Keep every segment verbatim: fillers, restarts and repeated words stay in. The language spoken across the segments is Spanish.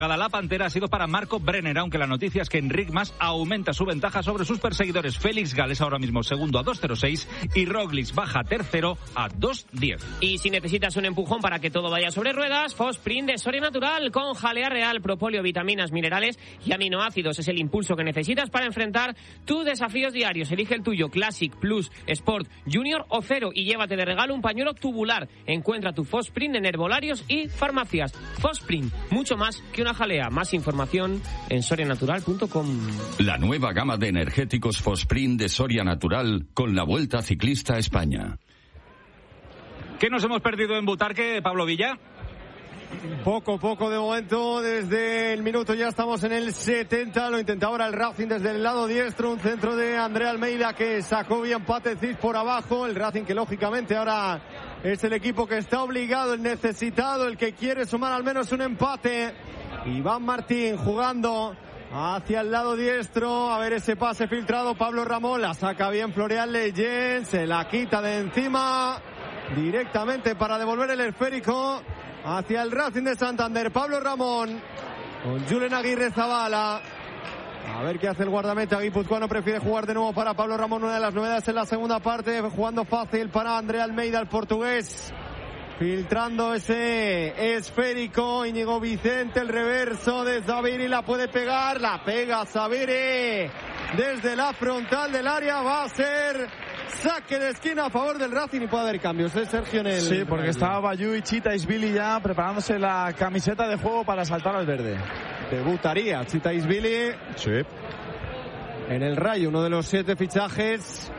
La Pantera ha sido para Marco Brenner, aunque la noticia es que Enric Mas aumenta su ventaja sobre sus perseguidores. Félix Gall es ahora mismo segundo a dos cero seis y Roglic baja tercero a dos diez. Y si necesitas un empujón para que todo vaya sobre ruedas, Fosprint de Soria Natural con jalea real, propóleo, vitaminas, minerales y aminoácidos. Es el impulso que necesitas para enfrentar tus desafíos diarios. Elige el tuyo, Classic, Plus, Sport, Junior o Cero y llévate de regalo un pañuelo tubular. Encuentra tu Fosprint en herbolarios y farmacias. Fosprint, mucho más que una jalea. Más información en soria natural punto com. La nueva gama de energéticos Fosprint de Soria Natural con la Vuelta Ciclista a España. ¿Qué nos hemos perdido en Butarque, Pablo Villa? Poco, poco de momento. Desde el minuto ya estamos en el setenta. Lo intenta ahora el Racing desde el lado diestro. Un centro de André Almeida que sacó bien Patecic por abajo. El Racing que lógicamente ahora es el equipo que está obligado, el necesitado, el que quiere sumar al menos un empate. Iván Martín jugando hacia el lado diestro. A ver ese pase filtrado. Pablo Ramón la saca bien Florian Leyen. Se la quita de encima directamente para devolver el esférico hacia el Racing de Santander. Pablo Ramón con Julen Aguirre Zabala. A ver qué hace el guardameta guipuzcoano. Prefiere jugar de nuevo para Pablo Ramón. Una de las novedades en la segunda parte. Jugando fácil para André Almeida, el portugués. Filtrando ese esférico. Íñigo Vicente, el reverso de Zaviri. La puede pegar. La pega Zaviri desde la frontal del área. Va a ser saque de esquina a favor del Racing y puede haber cambios, ¿eh, Sergio? En el... Sí, porque estaba Bayou y Chitaishvili ya preparándose la camiseta de juego para saltar al verde. Debutaría Chitaishvili. Sí. En el Rayo, uno de los siete fichajes.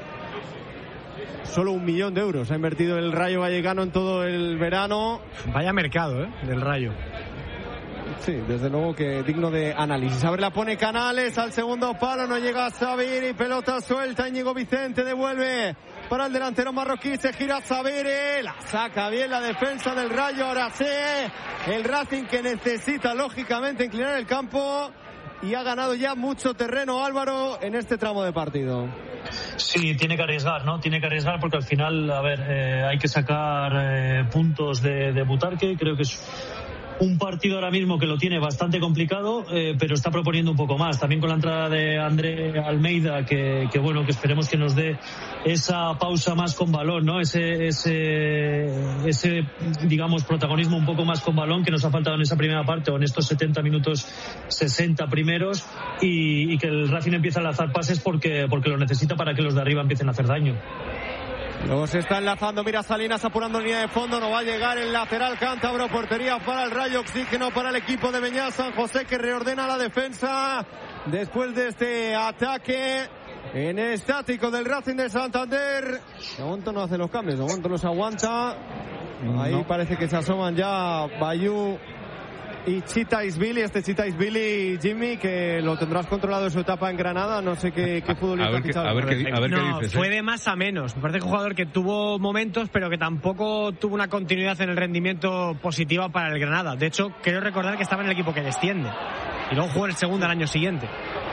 Solo un millón de euros ha invertido el Rayo Vallecano en todo el verano. Vaya mercado, ¿eh? Del Rayo. Sí, desde luego que digno de análisis. A ver, la pone Canales al segundo palo, no llega a Zaviri, pelota suelta, Íñigo Vicente devuelve para el delantero marroquí, se gira Zaviri, la saca bien la defensa del Rayo. Ahora sí, el Racing que necesita lógicamente inclinar el campo y ha ganado ya mucho terreno, Álvaro, en este tramo de partido. Sí, tiene que arriesgar, ¿no? Tiene que arriesgar porque al final, a ver, eh, hay que sacar eh, puntos de, de Butarque. Creo que es un partido ahora mismo que lo tiene bastante complicado, eh, pero está proponiendo un poco más. También con la entrada de André Almeida, que, que bueno, que esperemos que nos dé esa pausa más con balón, ¿no? Ese, ese, ese, digamos, protagonismo un poco más con balón que nos ha faltado en esa primera parte o en estos setenta minutos, sesenta primeros, y, y que el Racing empiece a lanzar pases porque, porque lo necesita para que los de arriba empiecen a hacer daño. Luego se está enlazando, mira Salinas apurando línea de fondo, no va a llegar el lateral cántabro, portería para el Rayo, oxígeno para el equipo de Beñat San José que reordena la defensa después de este ataque en estático del Racing de Santander. De momento no hace los cambios, de momento los aguanta. Ahí no. Parece que se asoman ya Bayou y Chitaishvili, este Chitaishvili, Jimmy, que lo tendrás controlado en su etapa en Granada, no sé qué, qué futbolista a ver, qué, a ver, qué, a ver no, qué dices. Fue ¿eh? de más a menos. Me parece que un jugador que tuvo momentos, pero que tampoco tuvo una continuidad en el rendimiento positiva para el Granada. De hecho, quiero recordar que estaba en el equipo que desciende. Y luego jugó en el segundo al año siguiente.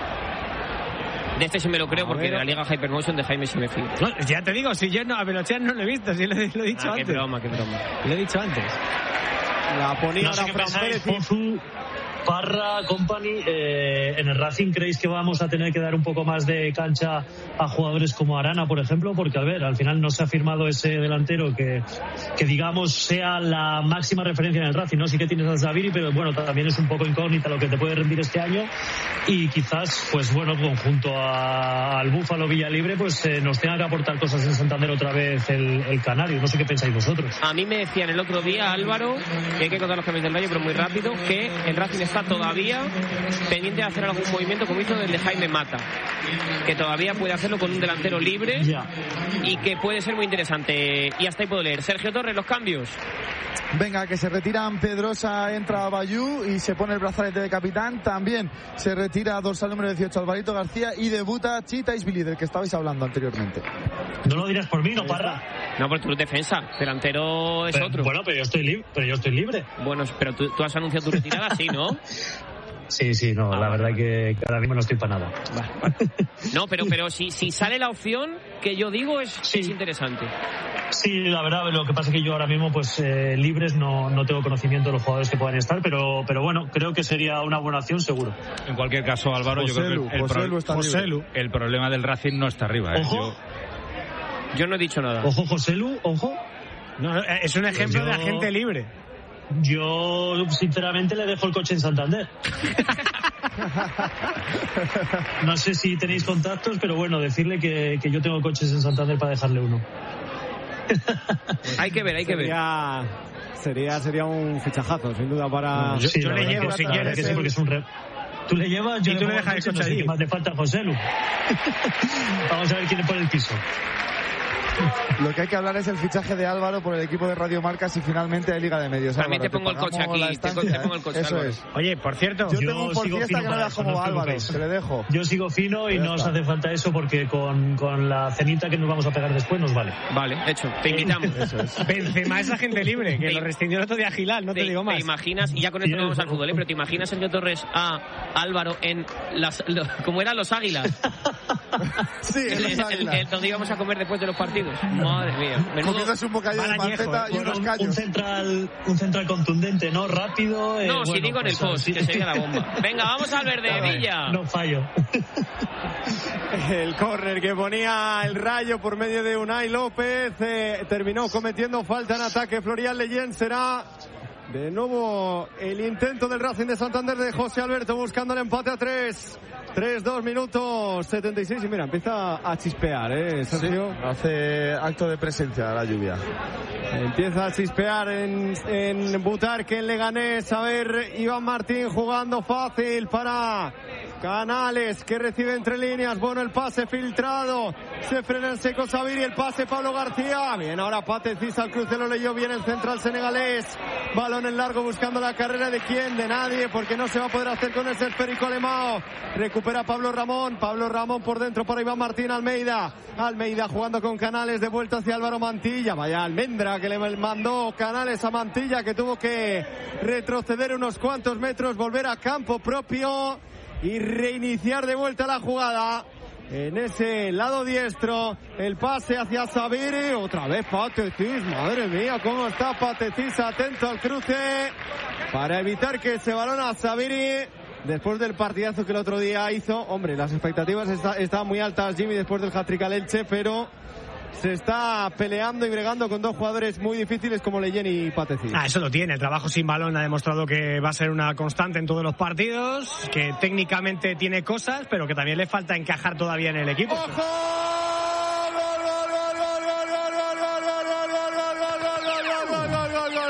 De este sí me lo creo, porque de la Liga Hypermotion de Jaime sí me fío. No, ya te digo, si yo no, a Belochean no lo he visto, si lo, lo he dicho ah, antes. Qué broma, qué broma. Lo he dicho antes. La ponía no sé qué pensáis, Pozu, Parra, Company, eh, en el Racing ¿creéis que vamos a tener que dar un poco más de cancha a jugadores como Arana, por ejemplo? Porque, a ver, al final no se ha firmado ese delantero que, que digamos, sea la máxima referencia en el Racing, ¿no? Sí que tienes a Zaviri, pero bueno, también es un poco incógnita lo que te puede rendir este año y quizás, pues bueno, junto a, al Búfalo Villalibre, pues eh, nos tenga que aportar cosas en Santander otra vez el, el Canario. No sé qué pensáis vosotros. A mí me decían el otro día, Álvaro, que hay que contar los cambios del Rayo, pero muy rápido, que el Racing está todavía pendiente de hacer algún movimiento como hizo el de Jaime Mata, que todavía puede hacerlo con un delantero libre yeah. y que puede ser muy interesante. Y hasta ahí puedo leer. Sergio Torres, los cambios. Venga, que se retiran Pedrosa, entra Bayou y se pone el brazalete de capitán. También se retira dorsal número dieciocho Alvarito García y debuta Chitaishvili, del que estabais hablando anteriormente. No lo dirás por mí, ¿no, Parra? No, porque tú eres defensa. Delantero es pero, otro. Bueno, pero yo estoy libre. Pero yo estoy libre. Bueno, pero tú, tú has anunciado tu retirada, sí, ¿no? Sí, sí, no, Ah, la vale, verdad que ahora mismo no estoy para nada. No, pero, pero si, si sale la opción que yo digo es, Sí. es interesante. Sí, la verdad, lo que pasa es que yo ahora mismo, pues eh, libres, no, no tengo conocimiento de los jugadores que puedan estar, pero, pero bueno, creo que sería una buena opción, seguro. En cualquier caso, Álvaro, yo creo que el, el, Joselu pro- está Joselu. libre. el problema del Racing no está arriba. ¿eh? Ojo. Yo- Yo no he dicho nada. Ojo, Joselu, ojo. No, no, es un ejemplo Yo- de agente libre. Yo, sinceramente, le dejo el coche en Santander. No sé si tenéis contactos, pero bueno, decirle que, que yo tengo coches en Santander para dejarle uno. Hay que ver, hay que ver. Sería, sería, sería un fichajazo, sin duda, para... Yo- Sí, yo la le verdad llevo, que- si la verdad quieres, que sí, el- porque es un re- Tú le llevas, yo Y tú le pongo dejas el coche, coche no sé allí. qué más le falta a Joselu. Vamos a ver quién le pone el piso. Lo que hay que hablar es el fichaje de Álvaro por el equipo de Radio Marca si finalmente hay Liga de Medios. También Álvaro, te pongo el coche pagamos aquí, la te- estancia, te pongo el ¿eh? coche, Eso Álvaro. es. Oye, por cierto, Yo, Yo tengo un por sigo fiesta fino que no para era eso, como no os Álvaro, preocupéis. te le dejo. Yo sigo fino y Ya no os está. hace falta eso porque con, con la cenita que nos vamos a pegar después nos vale. Vale, hecho, te invitamos. Eso es. Benzema es agente libre, que Te- lo rescindió el otro día Gilal, no te, digo más. ¿Te imaginas? Y ya con esto Y no vamos el- al fútbol, ¿eh? Pero ¿te imaginas, Sergio Torres, a Álvaro en las... lo- ¿cómo eran los águilas? Sí, El- en el- los el- Águilas. el- donde íbamos a comer después de los partidos. Madre mía. Menudo... Comiéndose un bocadillo de Barañejo, panceta y Bueno, unos un, un callos. central un central contundente, ¿no? Rápido. eh, No, si bueno, digo en el pues, post, sí. que sería la bomba. Venga, vamos al verde, Joder, Villa. No fallo. El córner que ponía el Rayo por medio de Unai López eh, terminó cometiendo falta en ataque. Florian Leyen será de nuevo el intento del Racing de Santander de José Alberto buscando el empate a tres. tres, dos minutos setenta y seis y mira, empieza a chispear, ¿eh, Sergio? Hace acto de presencia la lluvia. Empieza a chispear en, en Butarque, en Leganés. A ver, Iván Martín jugando fácil para Canales, que recibe entre líneas. Bueno, el pase filtrado. Se frena en seco Sabiri, el pase Pablo García. Bien, ahora Patecís al cruce, lo leyó bien el central senegalés. Balón en largo buscando la carrera de quién, de nadie, porque no se va a poder hacer con ese esférico Alemão. Recupera Pablo Ramón. Pablo Ramón por dentro para Iván Martín. Almeida. Almeida jugando con Canales de vuelta hacia Álvaro Mantilla. Vaya almendra que le mandó Canales a Mantilla, que tuvo que retroceder unos cuantos metros, volver a campo propio y reiniciar de vuelta la jugada. En ese lado diestro, el pase hacia Sabiri, otra vez Patecís, madre mía, cómo está Patecís, atento al cruce, para evitar que ese balón a Sabiri, después del partidazo que el otro día hizo. Hombre, las expectativas está, están muy altas, Jimmy, después del hat-trick al Elche, pero se está peleando y bregando con dos jugadores muy difíciles como Leyen y Patecís. Ah, eso lo tiene. El trabajo sin balón ha demostrado que va a ser una constante en todos los partidos, que técnicamente tiene cosas, pero que también le falta encajar todavía en el equipo. ¡Ojo! ¡Gol, gol, gol, gol, gol, gol, gol, gol, gol, gol, gol, gol, gol, gol, gol!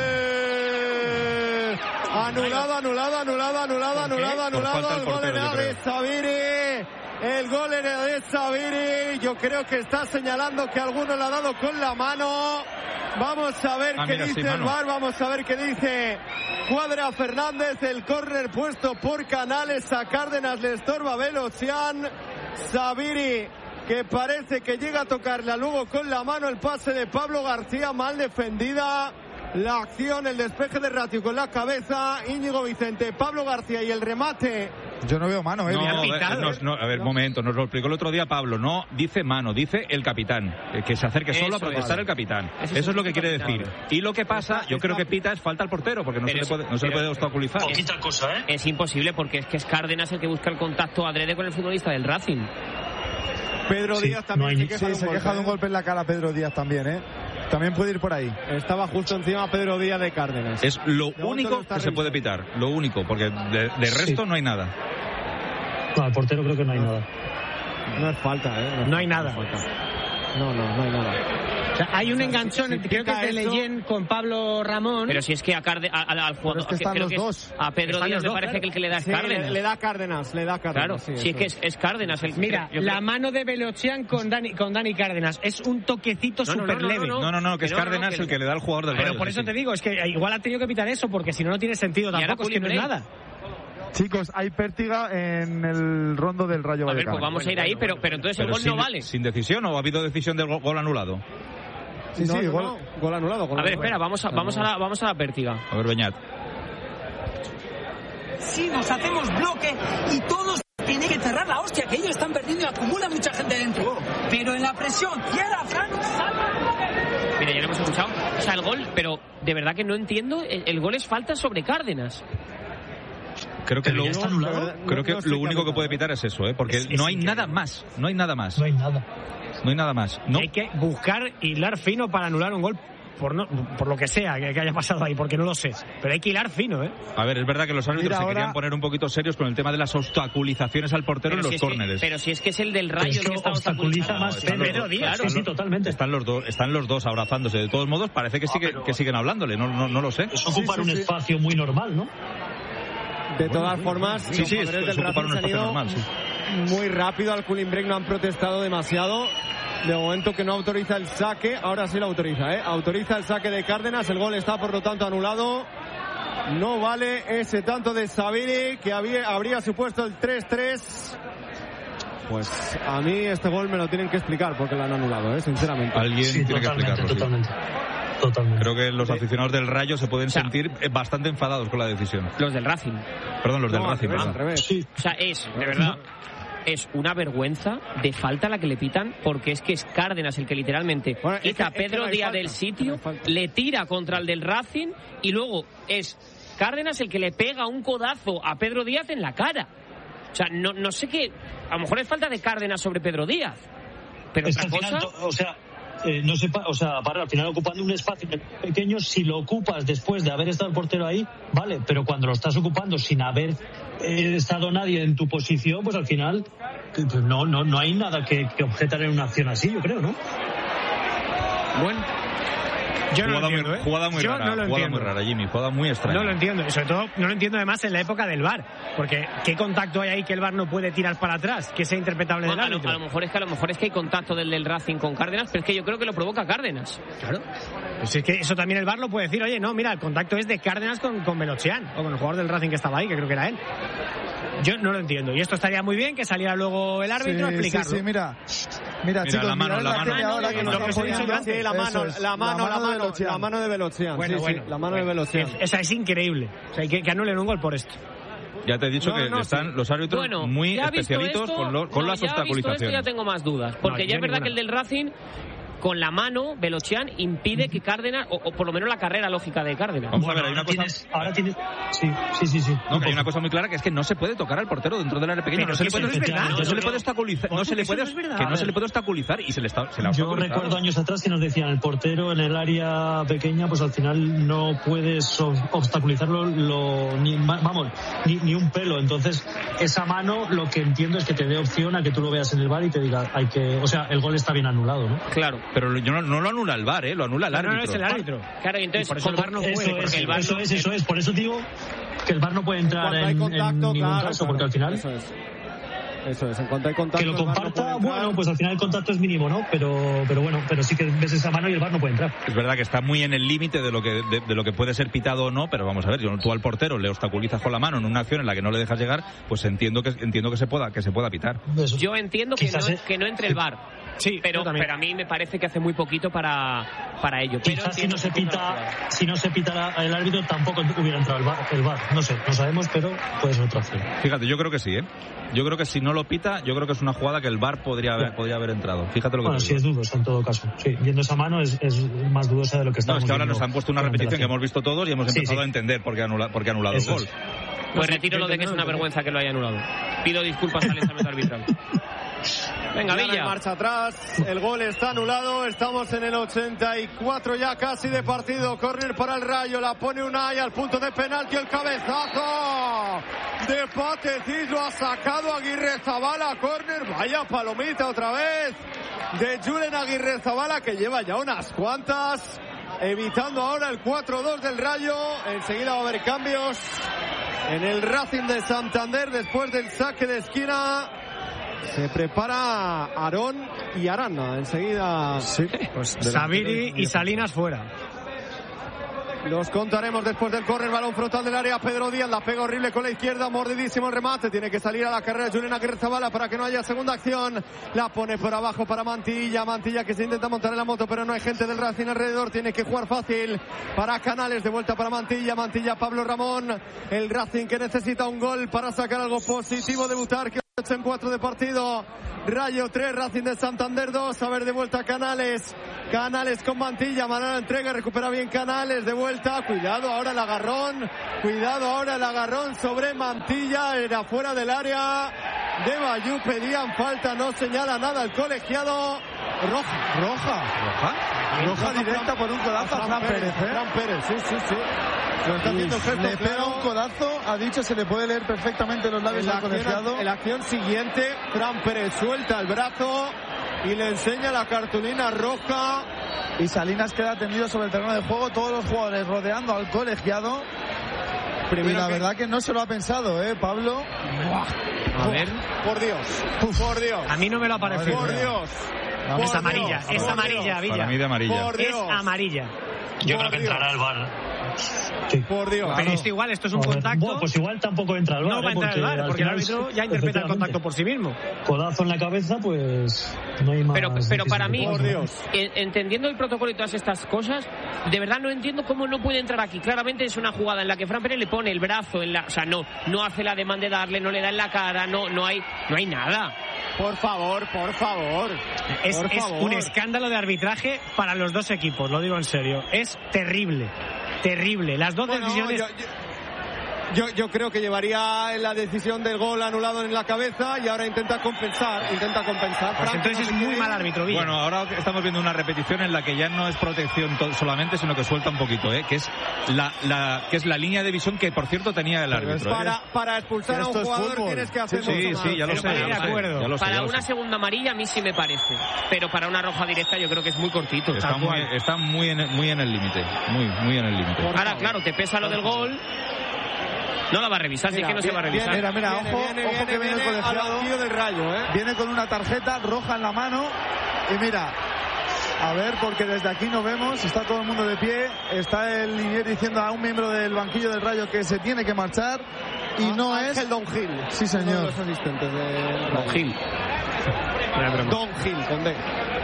Anulado, anulado, anulado, anulado, anulado, anulado. El gol era de Sabiri. El gol era de Sabiri. Yo creo que está señalando que alguno le ha dado con la mano. Vamos a ver Ah, qué mira, sí, dice el mano. V A R. Vamos a ver qué dice Cuadra Fernández. El córner puesto por Canales. A Cárdenas le estorba Velocian. Sabiri, que parece que llega a tocarla luego con la mano. El pase de Pablo García, mal defendida. La acción, el despeje de Ratio con la cabeza. Íñigo Vicente, Pablo García y el remate. Yo no veo mano, ¿eh? No, Bien a ver, pitado, no, ¿eh? no, a ver, momento, nos lo explicó el otro día Pablo. No dice mano, dice el capitán. eh, Que se acerque solo Eso a protestar es. el capitán. Eso Eso, es es lo que el quiere capitán. decir. Y lo que pasa, yo creo que pita es falta al portero, porque no se Pero le es- puede, no se le pero- puede obstaculizar. Poquita cosa, ¿eh? Es imposible porque es que es Cárdenas el que busca el contacto adrede con el futbolista del Racing. Pedro Sí, Díaz también no hay se ni- queja Sí, de un se golpe, queja de un ¿eh? golpe en la cara Pedro Díaz también, ¿eh? También puede ir por ahí. Estaba justo encima Pedro Díaz de Cárdenas. Es lo momento único no está que se puede revisado. pitar. Lo único, porque de, de resto Sí. no hay nada. No, al portero creo que no hay nada. No es falta, ¿eh? No hay es nada. falta. No, no, no hay nada. O sea, hay un enganchón, si creo que es de pica esto- Leyen con Pablo Ramón. Pero si es que a Carde, a- a- al jugador es que están creo los es- dos. a Pedro Están Díaz los me dos, parece claro. que el que le da es Sí, Cárdenas. le, le da Cárdenas, le da Claro, Cárdenas. sí, sí, es que eso es, es Cárdenas el Mira, yo la creo- mano de Velocian con Dani, con Dani Cárdenas es un toquecito No, no, no, súper no, leve. no, No, no, no, que es Que no, no, Cárdenas que- el que le da al jugador del Pero Rayo, por sí, eso sí. te digo, es que igual ha tenido que pitar eso, porque si no, no tiene sentido Y ahora tampoco, es que no es Koulibaly. nada. Chicos, hay pértiga en el rondo del Rayo A ver, Vallecano. pues vamos a ir ahí, pero, pero entonces el Pero gol sin, no vale. ¿Sin decisión o ha habido decisión del gol, gol anulado? Sí, No, sí, no, gol. no, gol anulado. Gol A ver, anulado. espera, vamos a, vamos a la, vamos a la pértiga. A ver, Beñat. así, nos hacemos bloque y todos tienen que cerrar la hostia, que ellos están perdiendo y acumula mucha gente dentro. Pero en la presión, cierra, Fran, salva. Mira, ya lo hemos escuchado. O sea, el gol, pero de verdad que no entiendo, el, el gol es falta sobre Cárdenas. Creo que, lo, ya está anulado. creo que no, no lo único que puede pitar es eso, ¿eh? Porque Es- es no hay increíble. nada más, no hay nada más. No hay nada. No hay nada más. No. Hay que buscar, hilar fino para anular un gol por, no, por lo que sea que, que haya pasado ahí, porque no lo sé. Pero hay que hilar fino, ¿eh? A ver, es verdad que los árbitros Mira, se ahora- querían poner un poquito serios con el tema de las obstaculizaciones al portero Pero en si los es que- córneres. pero si es que es el del Rayo Pero el que eso está obstaculiza obstaculizando. más están los Pedro dos, Díaz. claro. Sí, sí, totalmente. Están los dos, están los dos abrazándose. De todos modos, parece que sigue, que siguen hablándole. No, no, no lo sé. Es ocupar Sí, sí, un sí. espacio muy normal, ¿no? De todas formas, Sí, los sí, es, jugadores es del ocupar un Racing se han espacio ido normal, sí. muy rápido al cooling break, no han protestado demasiado. De momento que no autoriza el saque, ahora sí lo autoriza, ¿eh? Autoriza el saque de Cárdenas, el gol está por lo tanto anulado. No vale ese tanto de Sabiri, que había, habría supuesto el tres tres. Pues a mí este gol me lo tienen que explicar porque lo han anulado, ¿eh? Sinceramente. Alguien Sí, tiene que totalmente, explicarlo. sí. totalmente. Totalmente. Creo que los aficionados del Rayo se pueden O sea, sentir eh, bastante enfadados con la decisión. Los del Racing. Perdón, los del No, al Racing. revés, perdón. al revés. Sí. O sea, es, de verdad, es una vergüenza de falta la que le pitan, porque es que es Cárdenas el que literalmente Bueno, es quita a que- es que Pedro no hay Díaz falta, del no sitio, hay falta. le tira contra el del Racing y luego es Cárdenas el que le pega un codazo a Pedro Díaz en la cara. O sea, no, no sé qué, a lo mejor es falta de Cárdenas sobre Pedro Díaz. Pero Es que otra al final, cosa... to- o sea, eh, no sepa, o sea, para al final ocupando un espacio pequeño, si lo ocupas después de haber estado el portero ahí, vale, pero cuando lo estás ocupando sin haber eh, estado nadie en tu posición, pues al final que- pues no, no, no hay nada que, que objetar en una acción así, yo creo, ¿no? Bueno, yo no lo Jugada muy, entiendo, ¿eh? jugada muy Yo rara, no lo jugada entiendo. muy rara, Jimmy, jugada muy extraña. No lo entiendo, y sobre todo no lo entiendo además en la época del V A R, porque ¿qué contacto hay ahí que el V A R no puede tirar para atrás? Que sea interpretable del a, lo, árbitro. a lo mejor es que a lo mejor es que hay contacto del del Racing con Cárdenas, pero es que yo creo que lo provoca Cárdenas. Claro. Pues es que eso también el V A R lo puede decir, oye, no, mira, el contacto es de Cárdenas con, con Belochean, o con el jugador del Racing que estaba ahí, que creo que era él. Yo no lo entiendo, y esto estaría muy bien que saliera luego el árbitro a Sí, explicarlo. sí, sí, mira. Mira, Mira, chicos, la mano, mirad la la mano. tele ahora que Lo nos que están os he dicho poniendo. antes. Sí, la mano, Eso es, la mano, la de mano, Belochean. la mano de Belochean. Bueno, sí, bueno, sí, la mano bueno. de Belochean. Es- Esa es increíble. O sea, que, que anulen un gol por esto. Ya te he dicho No, que no, están sí. los árbitros Bueno, muy ya visto especialitos esto, con, lo- con no, las ya visto obstaculizaciones. esto ya tengo más dudas, porque No, ya yo es verdad ninguna. que el del Racing con la mano Belochean impide que Cárdenas, o, o por lo menos la carrera lógica de Cárdenas. Vamos a ver, hay ahora una cosa... tienes, ahora tienes, sí, sí, sí, sí. No, que hay una cosa muy clara, que es que no se puede tocar al portero dentro del área pequeña. Pero No se le eso puede, no es verdad. no No, se le no, puede no. obstaculizar, no Ojo, se le eso puede, no es verdad. que A no se ver. le puede obstaculizar y se le está, se le ha Yo obstaculizado. recuerdo años atrás que nos decían el portero en el área pequeña, pues al final no puedes ob- obstaculizarlo lo, ni, ma- vamos, ni, ni un pelo. Entonces, esa mano lo que entiendo es que te dé opción a que tú lo veas en el V A R y te diga, hay que, o sea, el gol está bien anulado, ¿no? Claro. Pero yo no, no lo anula el V A R, ¿eh? Lo anula el No, árbitro. no, es el árbitro. Claro, y entonces Y por eso el como- V A R no puede, Eso porque es, el V A R eso no- es, eso es. Por eso digo que el V A R no puede entrar Cuando en, hay en contacto, ningún claro, caso, claro, porque al final... Eso es. Eso es, en cuanto hay contacto... Que lo el V A R no comparta, puede entrar. bueno, pues al final el contacto es mínimo, ¿no? Pero, pero bueno, pero sí que ves esa mano y el V A R no puede entrar. Es verdad que está muy en el límite de lo que de, de lo que puede ser pitado o no, pero vamos a ver, yo- tú al portero le obstaculizas con la mano en una acción en la que no le dejas llegar, pues entiendo que entiendo que se pueda que se pueda pitar. Eso. Yo entiendo que Quizás no, es- que no entre el V A R. Sí, pero, yo también. pero a mí me parece que hace muy poquito para, para ello. Pero Quizás si entiendo no se que tenga la pita, jugada. si no se pita la- el árbitro tampoco hubiera entrado el V A R, el V A R. No sé, no sabemos, pero puede ser otra opción. Fíjate, yo creo que sí, ¿eh? Yo creo que si no lo pita, yo creo que es una jugada que el V A R podría haber, podría haber entrado. Fíjate lo que Bueno, te sí digo. es dudosa en todo caso. Sí, viendo esa mano es, es más dudosa de lo que No, estamos es que ahora viendo nos han puesto una con repetición que antelación. hemos visto todos y hemos Sí, empezado sí. a entender por qué, anula, por qué ha anulado Eso el gol. es. Pues retiro lo de que es una vergüenza que lo haya anulado. Pido disculpas al examen arbitral. Venga, Ya no hay Villa. marcha atrás, el gol está anulado, estamos en el ochenta y cuatro ya casi de partido, córner para el Rayo, la pone Unai al punto de penalti, el cabezazo de Patecic, lo ha sacado Aguirre Zabala, córner, vaya palomita otra vez de Julen Aguirre Zabala, que lleva ya unas cuantas, evitando ahora el cuatro dos del Rayo, enseguida va a haber cambios en el Racing de Santander después del saque de esquina. Se prepara Aarón y Arana. Enseguida. Sí, Pues Sabiri y Salinas fuera. Los contaremos después del córner, balón frontal del área, Pedro Díaz, la pega horrible con la izquierda, mordidísimo el remate, tiene que salir a la carrera Julián Aguirrezabala para que no haya segunda acción, la pone por abajo para Mantilla, Mantilla que se intenta montar en la moto pero no hay gente del Racing alrededor, tiene que jugar fácil para Canales, de vuelta para Mantilla, Mantilla, Pablo Ramón, el Racing que necesita un gol para sacar algo positivo de Butarque, ocho en cuatro de partido, Rayo tres, Racing de Santander dos, a ver de vuelta Canales, Canales con Mantilla, Manala entrega, recupera bien Canales, de vuelta, cuidado ahora el agarrón, cuidado ahora el agarrón sobre Mantilla, era fuera del área de Bayú, pedían falta, no señala nada el colegiado, roja, roja, roja, roja directa por un codazo a Fran Pérez, ¿eh? Fran Pérez, sí, sí, sí. Lo está haciendo el gesto, le pega claro. Un codazo, ha dicho, se le puede leer perfectamente los labios al colegiado. En la acción siguiente, Fran Pérez suelta el brazo y le enseña la cartulina roja. Y Salinas queda tendido sobre el terreno de juego, todos los jugadores rodeando al colegiado. Primero y la que... verdad que no se lo ha pensado, ¿eh, Pablo? A ver. Por Dios, por Dios. A mí no me lo ha parecido. Por Dios. Por es amarilla, Dios, es amarilla, Villa. Para mí de amarilla. Es amarilla. Yo creo que entrará el V A R. Sí. Por Dios. Pero claro. Esto igual, esto es un contacto. Bueno, pues igual tampoco entra el V A R. No va a entrar el V A R, porque el árbitro ya interpreta el contacto por sí mismo. Codazo en la cabeza, pues no hay más. Pero, pero para mí, por Dios. entendiendo el protocolo y todas estas cosas, de verdad no entiendo cómo no puede entrar aquí. Claramente es una jugada en la que Fran Pérez le pone el brazo en la, o sea, no, no hace la demanda de darle, no le da en la cara, no, no hay, no hay nada. Por favor, por favor. Es, por es favor. un escándalo de arbitraje para los dos equipos, lo digo en serio. Es terrible. Terrible. Las dos bueno, decisiones. Yo, yo, yo, yo creo que llevaría la decisión del gol anulado en la cabeza y ahora intenta compensar. Intenta compensar. Pues Frank, entonces es muy mal árbitro, Villa. Bueno, ahora estamos viendo una repetición en la que ya no es protección solamente, sino que suelta un poquito, ¿eh? que es la, la que es la línea de visión que, por cierto, tenía el árbitro. Para, ¿eh? para expulsar a un jugador tienes que hacer sí, mucho sí, más. sí, ya lo Pero sé. para Ya ir lo de sé, acuerdo. ya lo sé, Para ya lo una sé. segunda amarilla a mí sí me parece, pero para una roja directa yo creo que es muy cortito. Está muy, está muy en, muy en el límite, muy, muy en el límite. Ahora, claro, te pesa lo del gol. No la va a revisar, Mira, sí que no viene, se va a revisar. Mira, mira, Viene, ojo, viene, ojo viene, que viene el viene al colegiado. banquillo del Rayo, ¿eh? Viene con una tarjeta roja en la mano. Y mira, a ver, porque desde aquí no vemos, está todo el mundo de pie. Está el linier diciendo a un miembro del banquillo del Rayo que se tiene que marchar. Y Ah, no Ángel es. Don Gil. Sí, señor. Uno de los asistentes de Don Gil. Don Gil, con D.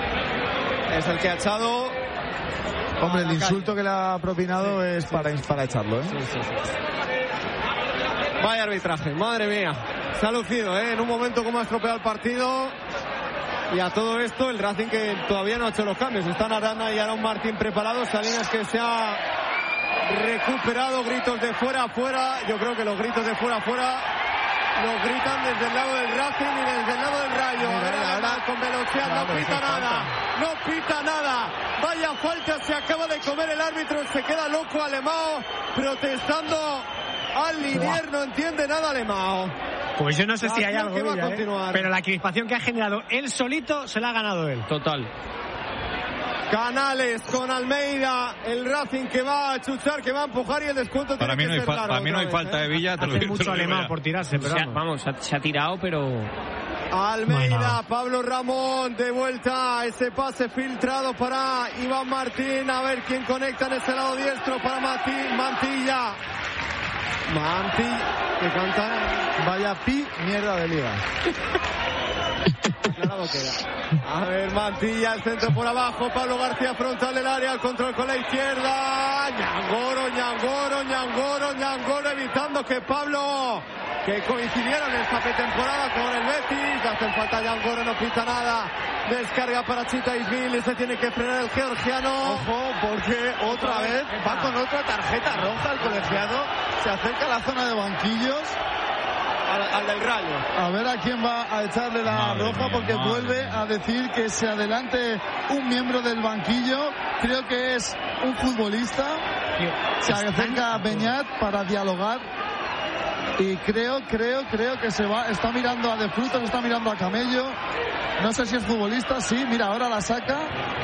Es el que ha echado. Hombre, el a la insulto calle. que le ha propinado Sí, es sí, para, sí. para echarlo, ¿eh? Sí, sí, sí. Vaya arbitraje, madre mía. Se ha lucido, ¿eh? En un momento como ha estropeado el partido. Y a todo esto, el Racing que todavía no ha hecho los cambios. Están Arana y Aaron Martín preparados. Salinas que se ha recuperado. Gritos de fuera a fuera. Yo creo que los gritos de fuera a fuera los gritan desde el lado del Racing y desde el lado del Rayo. Mira, A ver, ahora- ahora con velocidad, Claro, no pita sí, nada. falta. No pita nada. Vaya falta, se acaba de comer el árbitro. Se queda loco Alemão protestando al linier. No entiende nada Alemão. Pues yo no sé La si hay acción algo, que va a Villa, ¿eh? continuar. Pero la crispación que ha generado él solito se la ha ganado él. Total. Canales con Almeida, el Racing que va a chuchar, que va a empujar y el descuento Para tiene mí no que hay, ser fa- largo para mí no hay otra falta vez, de Villa. te lo Hace digo- te mucho lo digo alemán ya. por tirarse, pero Se ha- vamos. vamos, se ha, se ha tirado, pero... Almeida, Bueno. Pablo Ramón, de vuelta, ese pase filtrado para Iván Martín, a ver quién conecta en ese lado diestro para Mati- Mantilla. Mantilla, que cantan. Vaya pi mierda de liga. Aclarado queda. A ver, Mantilla, el centro por abajo, Pablo García frontal del área, el control con la izquierda. Ñangoro, Ñangoro, Ñangoro, Ñangoro, evitando que Pablo, que coincidieron en esta pretemporada con el Betis. Hacen falta Ñangoro, no pita nada. Descarga para Chita Isvili, se tiene que frenar el georgiano. Ojo, porque otra vez va con otra tarjeta roja el colegiado. Se acerca a la zona de banquillos. Al, al del Rayo. A ver a quién va a echarle la Madre roja, mía, porque madre vuelve mía. a decir que se adelante un miembro del banquillo. Creo que es un futbolista. Se acerca a Beñat para dialogar. Y creo, creo, creo que se va, está mirando a De Frutos, está mirando a Camello. No sé si es futbolista, sí, mira, ahora la saca.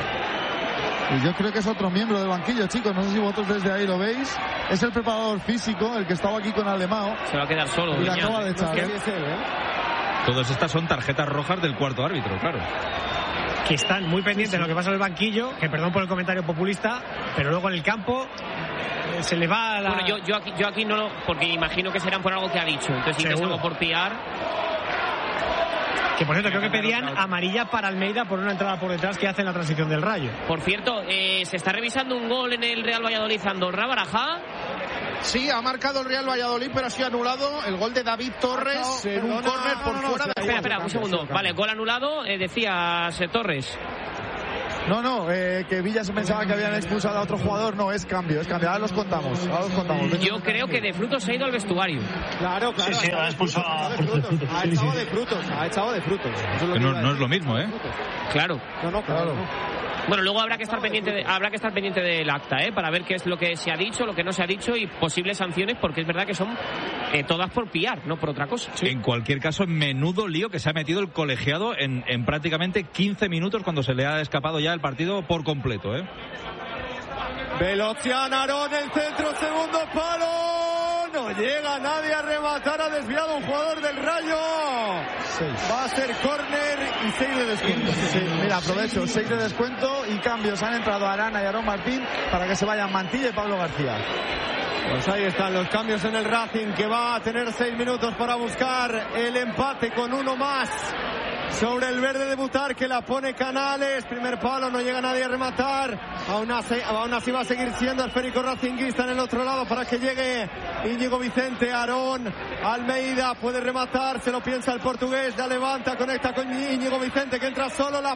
Y yo creo que es otro miembro del banquillo, chicos. No sé si vosotros desde ahí lo veis. Es el preparador físico, el que estaba aquí con Alemão. Se va a quedar solo. Y la Beñat. acaba de echar. Que ¿eh? sí es él, ¿eh? Todas estas son tarjetas rojas del cuarto árbitro, claro. Que están muy pendientes de lo que pasa en el banquillo, que perdón por el comentario populista, pero luego en el campo se le va la... Bueno, yo, yo, aquí, yo aquí no lo... Porque imagino que serán por algo que ha dicho. Entonces, si es algo por piar... Que por cierto, creo que pedían amarilla para Almeida por una entrada por detrás que hace en la transición del Rayo. Por cierto, eh, se está revisando un gol en el Real Valladolid Andorra, Baraja. Sí, ha marcado el Real Valladolid, pero ha sido anulado el gol de David Torres en un córner por fuera de... Espera, espera, un segundo. Vale, gol anulado, eh, decías eh, Torres. No, no, eh, que Villa se pensaba que habían expulsado a otro jugador. No, es cambio, es cambio. Ahora los contamos. Ahora los contamos. Yo creo que De Frutos se ha ido al vestuario. Claro, claro. Sí, sí, ha expulsado a Frutos. Ha echado de Frutos, ha echado de Frutos. Eso es lo que no, no es lo mismo, ¿eh? Claro. No, no, claro. Bueno, luego habrá que estar pendiente de, habrá que estar pendiente del acta, ¿eh? Para ver qué es lo que se ha dicho, lo que no se ha dicho y posibles sanciones, porque es verdad que son eh, todas por pillar, no por otra cosa. Sí. En cualquier caso, menudo lío que se ha metido el colegiado en, en prácticamente quince minutos cuando se le ha escapado ya el partido por completo, ¿eh? Velocian, Aarón, el centro, segundo palo. No llega nadie a rematar, ha desviado un jugador del Rayo. Seis. Va a ser córner y seis de descuento. Sí, mira, aprovecho, seis de descuento y cambios. Han entrado Arana y Aarón Martín para que se vayan Mantilla y Pablo García. Pues ahí están los cambios en el Racing, que va a tener seis minutos para buscar el empate con uno más sobre el verde de Butar, que la pone Canales. Primer palo, no llega nadie a rematar. Aún así, aún así va a seguir siendo el esférico racinguista en el otro lado para que llegue Íñigo Vicente. Aarón, Almeida puede rematar, se lo piensa el portugués, la levanta, conecta con Íñigo Vicente, que entra solo, la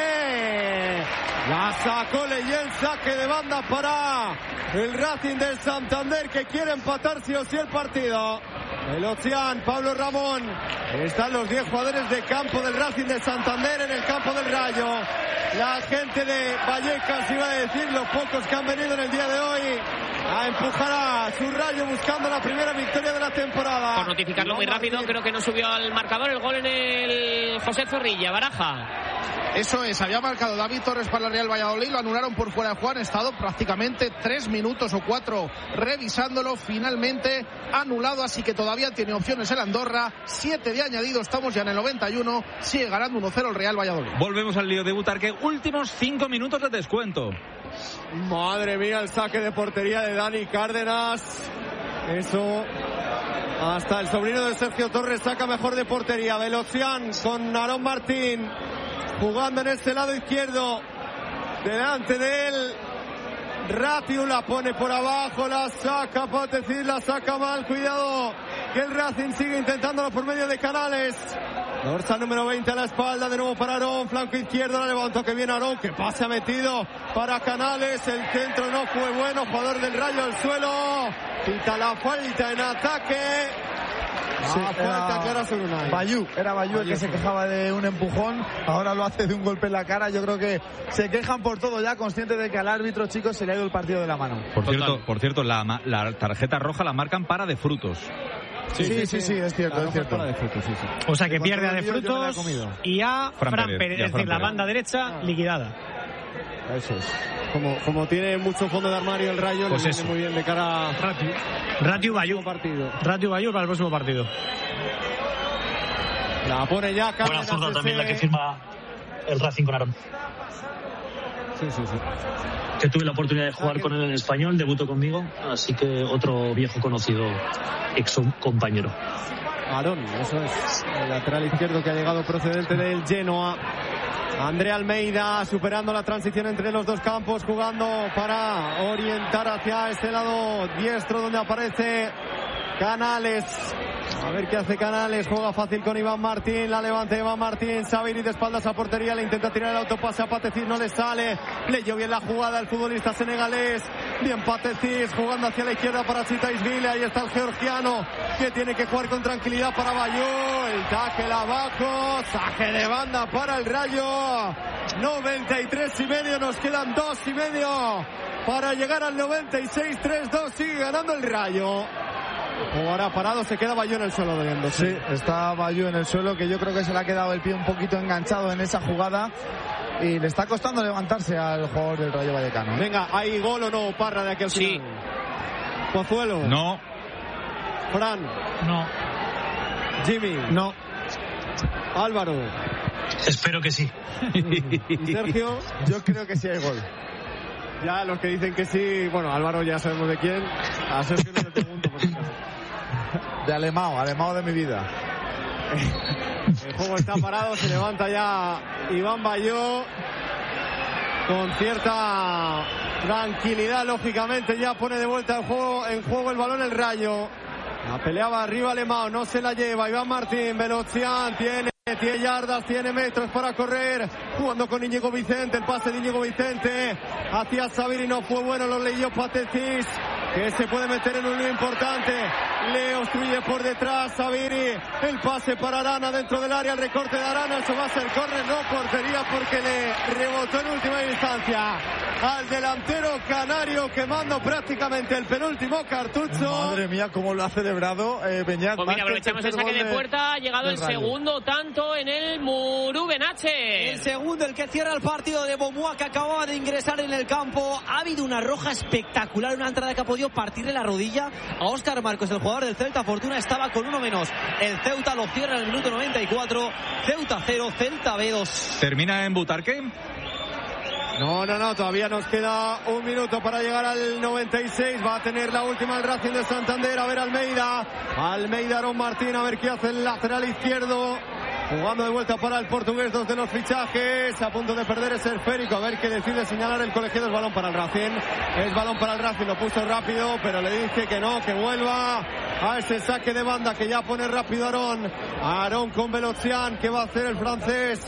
pone, la sacó Leyen, saque de banda para el Racing del Santander, que quiere empatar sí o sí el partido. El Ocean, Pablo Ramón, están los diez jugadores de campo del Racing de Santander en el campo del Rayo. La gente de Vallecas, iba a decir, los pocos que han venido en el día de hoy a empujar a su Rayo buscando la primera victoria de la temporada. Por notificarlo muy rápido, creo que no subió al marcador el gol en el José Zorrilla, Baraja. Eso es, había marcado David Torres para el Real Valladolid, lo anularon por fuera de juego, han estado prácticamente tres minutos o cuatro revisándolo, finalmente anulado, así que todavía tiene opciones el Andorra, siete de añadido, estamos ya en el noventa y uno, sigue ganando uno cero el Real Valladolid. Volvemos al lío de Butarque, últimos cinco minutos de descuento. Madre mía, el saque de portería de Dani Cárdenas, eso... Hasta el sobrino de Sergio Torres saca mejor de portería. Velocian con Aarón Martín jugando en este lado izquierdo. Delante de él Ratiu, la pone por abajo, la saca Patecir, la saca mal. Cuidado que el Racing sigue intentándolo por medio de Canales. Dorsal número veinte a la espalda, de nuevo para Aarón, flanco izquierdo, la levantó, que viene Aarón, que pase ha metido para Canales, el centro no fue bueno, jugador del Rayo al suelo, pita la falta en ataque. Sí, ah, falta clara sobre Unai. Bayú, era Bayú el que se quejaba de un empujón, ahora lo hace de un golpe en la cara. Yo creo que se quejan por todo ya, conscientes de que al árbitro, chicos, se le ha ido el partido de la mano. Por cierto, por cierto la, la tarjeta roja la marcan para De Frutos. Sí, sí, sí, sí, sí, es cierto, es cierto. De frutos, sí, sí. O sea que pierde a De Frutos y a Fran Fran Pérez, Pérez, y a es Fran decir, la Pérez. banda derecha liquidada. Eso es. Como, como tiene mucho fondo de armario el Rayo, Pues le eso. viene muy bien de cara a Ratiu. Ratiu Bayú. partido. Ratiu Bayú para el próximo partido. La pone ya Buena Cárdenas. zurda también la que ese. firma el Racing con Aarón. Sí, sí, sí. Que tuve la oportunidad de jugar con él en español, debutó conmigo, así que otro viejo conocido, ex compañero. Aarón, eso es. El lateral izquierdo que ha llegado procedente del Genoa. André Almeida superando la transición entre los dos campos, jugando para orientar hacia este lado diestro donde aparece Canales. A ver qué hace Canales, juega fácil con Iván Martín, la levanta Iván Martín, sabe ir de espaldas a portería, le intenta tirar el autopase a Patecir, no le sale, leyó bien la jugada el futbolista senegalés, bien Patecir, jugando hacia la izquierda para Chitaisville, ahí está el georgiano, que tiene que jugar con tranquilidad para Bayú, el tackle abajo, saque de banda para el Rayo, noventa y tres y medio, nos quedan dos y medio para llegar al noventa y seis, tres dos, sigue ganando el Rayo. Jugará parado, se queda Bayú en el suelo doliendo. Sí, está Bayú en el suelo, que yo creo que se le ha quedado el pie un poquito enganchado en esa jugada y le está costando levantarse al jugador del Rayo Vallecano. Venga, ¿hay gol o no, Parra, de aquí al Sí. final? Pozuelo. No. Fran. No. Jimmy. No. Álvaro. Espero que sí. ¿Y Sergio? Yo creo que sí hay gol. Ya los que dicen que sí, bueno, Álvaro ya sabemos de quién. A Sergio no le pregunto por si acaso. De Alemão, Alemão de mi vida. El juego está parado, se levanta ya Iván Bayó con cierta tranquilidad, lógicamente ya pone de vuelta el juego, en juego el balón el Rayo. La peleaba arriba Alemão, no se la lleva Iván Martín, Velocian tiene Tiene yardas, tiene metros para correr, jugando con Íñigo Vicente, el pase de Íñigo Vicente hacia Sabiri, no fue bueno, lo leyó Patecis, que se puede meter en un lío importante, le obstruye por detrás Sabiri, el pase para Arana dentro del área, el recorte de Arana, eso va a ser córner, no portería porque le rebotó en última instancia al delantero canario, quemando prácticamente el penúltimo cartucho. Madre mía, cómo lo ha celebrado eh, Beñat. Pues mira, aprovechamos el saque de puerta, ha llegado el segundo tanto en el Murubenache. El segundo, el que cierra el partido de Bomoa, que acababa de ingresar en el campo. Ha habido una roja espectacular, una entrada que ha podido partirle la rodilla a Óscar Marcos, el jugador del Celta. Fortuna estaba con uno menos. El Ceuta lo cierra en el minuto noventa y cuatro. Ceuta cero, Celta B dos. ¿Termina en Butarque? No, no, no, todavía nos queda un minuto para llegar al noventa y seis. Va a tener la última el Racing de Santander. A ver Almeida. Almeida, Aaron Martín, a ver qué hace el lateral izquierdo. Jugando de vuelta para el portugués, dos de los fichajes. A punto de perder ese esférico. A ver qué decide señalar el colegiado. Es balón para el Racing. Es balón para el Racing. Lo puso rápido, pero le dice que no, que vuelva a ese saque de banda que ya pone rápido Aarón. Aarón con Velocian. ¿Qué va a hacer el francés?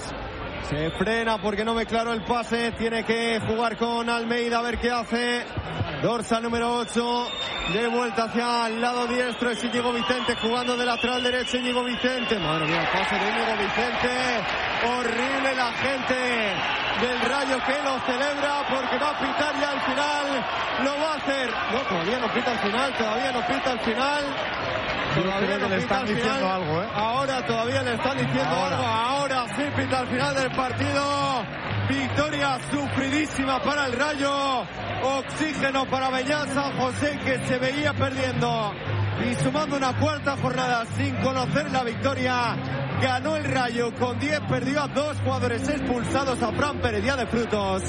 Se frena porque no ve claro el pase. Tiene que jugar con Almeida a ver qué hace. Dorsal número ocho. De vuelta hacia el lado diestro. Es Íñigo Vicente jugando de lateral derecho. Íñigo Vicente. Madre mía, el pase de Íñigo Vicente. Horrible la gente del Rayo que lo celebra porque va a pitar ya al final. Lo va a hacer. No, todavía no pita al final. Todavía no pita al final. Todavía no le pita están al diciendo final. algo, ¿eh? Ahora todavía le están diciendo Ahora. algo. Ahora sí pita al final del partido. Victoria sufridísima para el Rayo. Oxígeno para Beñat San José, que se veía perdiendo. Y sumando una cuarta jornada sin conocer la victoria. Ganó el Rayo con diez, perdió a dos jugadores expulsados, a Fran Pérez y a De Frutos.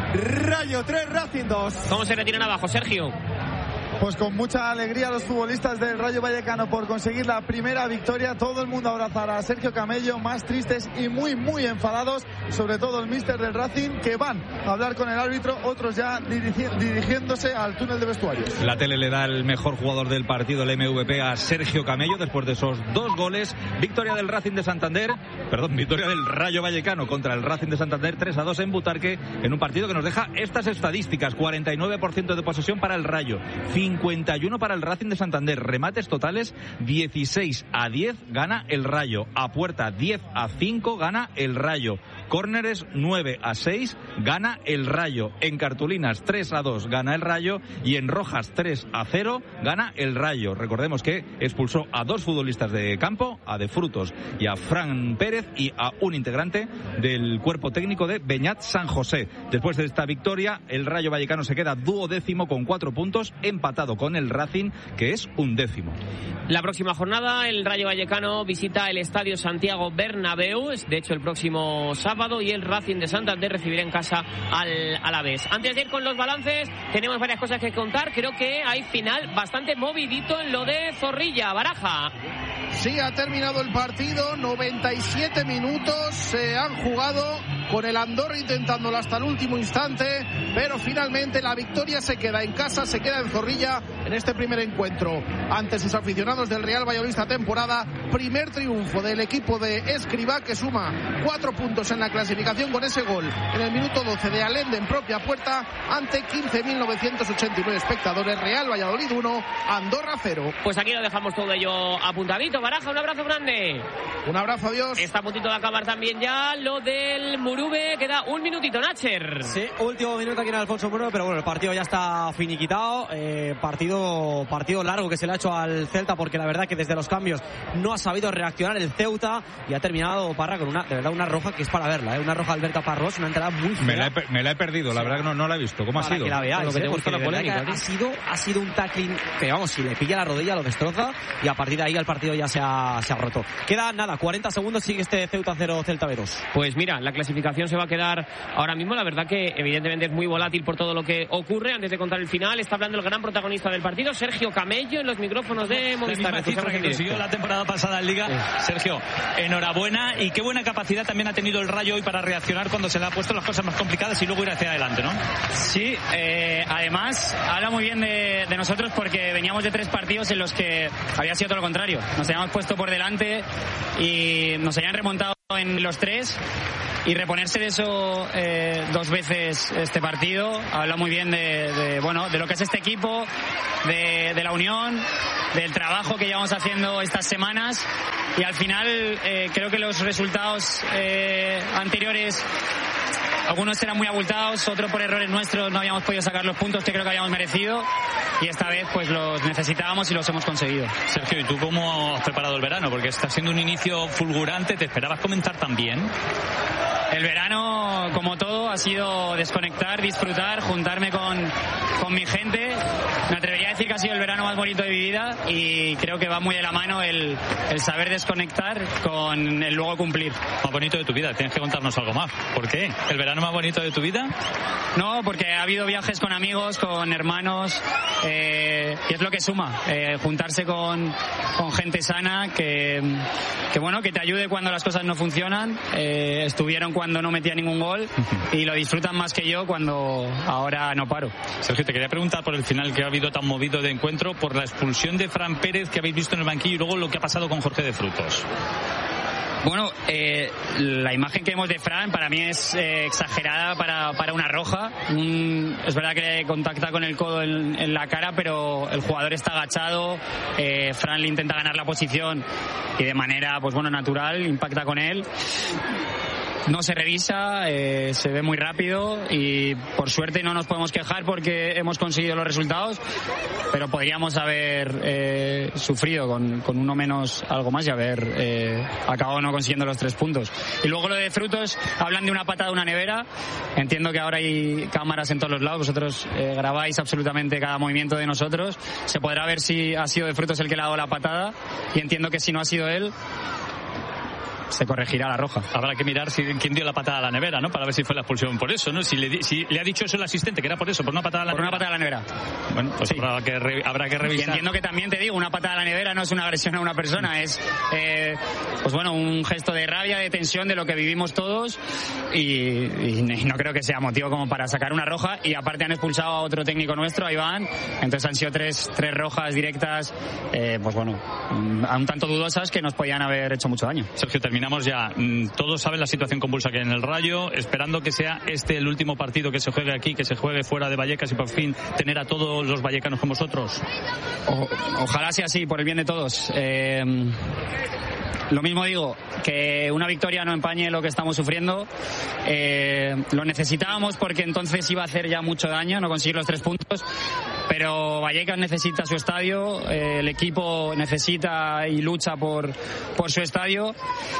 Rayo tres, Racing dos. ¿Cómo se retiran abajo, Sergio? Pues con mucha alegría los futbolistas del Rayo Vallecano por conseguir la primera victoria. Todo el mundo abrazará a Sergio Camello, más tristes y muy muy enfadados, sobre todo el míster del Racing, que van a hablar con el árbitro, otros ya dirigi- dirigiéndose al túnel de vestuarios. La tele le da el mejor jugador del partido, el M V P, a Sergio Camello después de esos dos goles. Victoria del Racing de Santander, perdón, victoria del Rayo Vallecano contra el Racing de Santander, tres a dos en Butarque, en un partido que nos deja estas estadísticas: cuarenta y nueve por ciento de posesión para el Rayo, cincuenta y uno para el Racing de Santander, remates totales dieciséis a diez gana el Rayo, a puerta diez a cinco gana el Rayo, córneres nueve a seis gana el Rayo, en cartulinas tres a dos gana el Rayo y en rojas tres a cero gana el Rayo. Recordemos que expulsó a dos futbolistas de campo, a De Frutos y a Fran Pérez, y a un integrante del cuerpo técnico de Beñat San José. Después de esta victoria, el Rayo Vallecano se queda duodécimo con cuatro puntos, empatado con el Racing, que es un décimo. La próxima jornada, el Rayo Vallecano visita el Estadio Santiago Bernabéu, es de hecho el próximo sábado, y el Racing de Santander recibirá en casa al Alavés. Antes de ir con los balances, tenemos varias cosas que contar. Creo que hay final bastante movidito en lo de Zorrilla, Baraja. Sí, ha terminado el partido, noventa y siete minutos se han jugado, con el Andorra intentándolo hasta el último instante, pero finalmente la victoria se queda en casa, se queda en Zorrilla en este primer encuentro ante sus aficionados del Real Valladolid esta temporada. Primer triunfo del equipo de Escribá, que suma cuatro puntos en la clasificación con ese gol en el minuto doce de Allende en propia puerta ante quince mil novecientos ochenta y nueve espectadores. Real Valladolid uno, Andorra cero. Pues aquí lo dejamos todo ello apuntadito. Baraja, un abrazo grande. Un abrazo, adiós. Está a puntito de acabar también ya lo del Murube. Queda un minutito, Nacher. Sí, último minuto aquí en Alfonso Muro, pero bueno, el partido ya está finiquitado. Eh, partido, partido largo que se le ha hecho al Celta, porque la verdad que desde los cambios no ha sabido reaccionar el Ceuta, y ha terminado Parra con una, de verdad, una roja que es para verla, ¿eh? Una roja Albert Caparrós, una entrada muy fea. Me la he, me la he perdido, la verdad que no, no la he visto. ¿Cómo ha Para sido? que la veáis, lo que te ¿eh? gusta Porque la polémica, ha sido, ha sido un tackling que, vamos, si le pilla la rodilla lo destroza y a partir de ahí el partido ya se ha, se ha roto. Queda nada, cuarenta segundos, sigue este Ceuta cero, Celta B dos. Pues mira, la clasificación se va a quedar ahora mismo. La verdad que evidentemente es muy volátil por todo lo que ocurre. Antes de contar el final, está hablando el gran protagonista del partido, Sergio Camello, en los micrófonos de Movistar. La misma cifra que consiguió la temporada pasada en Liga. Sí. Sergio, enhorabuena y qué buena capacidad también ha tenido el Rayo hoy para reaccionar cuando se le ha puesto las cosas más complicadas y luego ir hacia adelante, ¿no? Sí, eh, además habla muy bien de, de nosotros porque veníamos de tres partidos en los que había sido todo lo contrario. Nos habíamos puesto por delante y nos habían remontado en los tres. Y reponerse de eso eh, dos veces este partido habla muy bien de, de bueno de lo que es este equipo, de, de la unión, del trabajo que llevamos haciendo estas semanas y al final eh, creo que los resultados eh, anteriores algunos eran muy abultados, otros por errores nuestros no habíamos podido sacar los puntos que creo que habíamos merecido y esta vez pues los necesitábamos y los hemos conseguido. Sergio, ¿y tú cómo has preparado el verano? Porque está siendo un inicio fulgurante, ¿te esperabas comenzar también? El verano, como todo, ha sido desconectar, disfrutar, juntarme con, con mi gente. Me atrevería a decir que ha sido el verano más bonito de mi vida y creo que va muy de la mano el, el saber desconectar con el luego cumplir. Más bonito de tu vida, tienes que contarnos algo más. ¿Por qué? ¿El verano más bonito de tu vida? No, porque ha habido viajes con amigos, con hermanos, eh, y es lo que suma, eh, juntarse con, con gente sana que, que, bueno, que te ayude cuando las cosas no funcionan. Eh, estuvieron cuando no metía ningún gol y lo disfrutan más que yo cuando ahora no paro. Sergio, te quería preguntar por el final que ha habido tan movido de encuentro, por la expulsión de Fran Pérez que habéis visto en el banquillo y luego lo que ha pasado con Jorge de Frutos. Bueno, eh, la imagen que vemos de Fran para mí es eh, exagerada para, para una roja. Un, es verdad que contacta con el codo en, en la cara, pero el jugador está agachado. Eh, Fran le intenta ganar la posición y de manera, pues bueno, natural impacta con él. No se revisa, eh, se ve muy rápido y por suerte no nos podemos quejar porque hemos conseguido los resultados, pero podríamos haber eh, sufrido con, con uno menos algo más y haber eh, acabado no consiguiendo los tres puntos. Y luego lo de Frutos, hablan de una patada de una nevera. Entiendo que ahora hay cámaras en todos los lados, vosotros eh, grabáis absolutamente cada movimiento de nosotros. Se podrá ver si ha sido de Frutos el que le ha dado la patada y entiendo que si no ha sido él, se corregirá la roja. Habrá que mirar si quién dio la patada a la nevera, ¿no? Para ver si fue la expulsión por eso, ¿no? Si le, si le ha dicho eso el asistente, que era por eso, por una patada a la por nevera. Por una patada a la nevera. Bueno, pues sí. habrá, que re, habrá que revisar. Y entiendo que también te digo, una patada a la nevera no es una agresión a una persona, es, eh, pues bueno, un gesto de rabia, de tensión, de lo que vivimos todos y, y no creo que sea motivo como para sacar una roja y aparte han expulsado a otro técnico nuestro, a Iván, entonces han sido tres, tres rojas directas, eh, pues bueno, un tanto dudosas que nos podían haber hecho mucho daño. Sergio, terminamos ya. Todos saben la situación convulsa que hay en el Rayo, esperando que sea este el último partido que se juegue aquí, que se juegue fuera de Vallecas y por fin tener a todos los vallecanos con vosotros. O, ojalá sea así, por el bien de todos. Eh, lo mismo digo, que una victoria no empañe lo que estamos sufriendo. Eh, lo necesitábamos porque entonces iba a hacer ya mucho daño no conseguir los tres puntos. Pero Vallecas necesita su estadio, eh, el equipo necesita y lucha por, por su estadio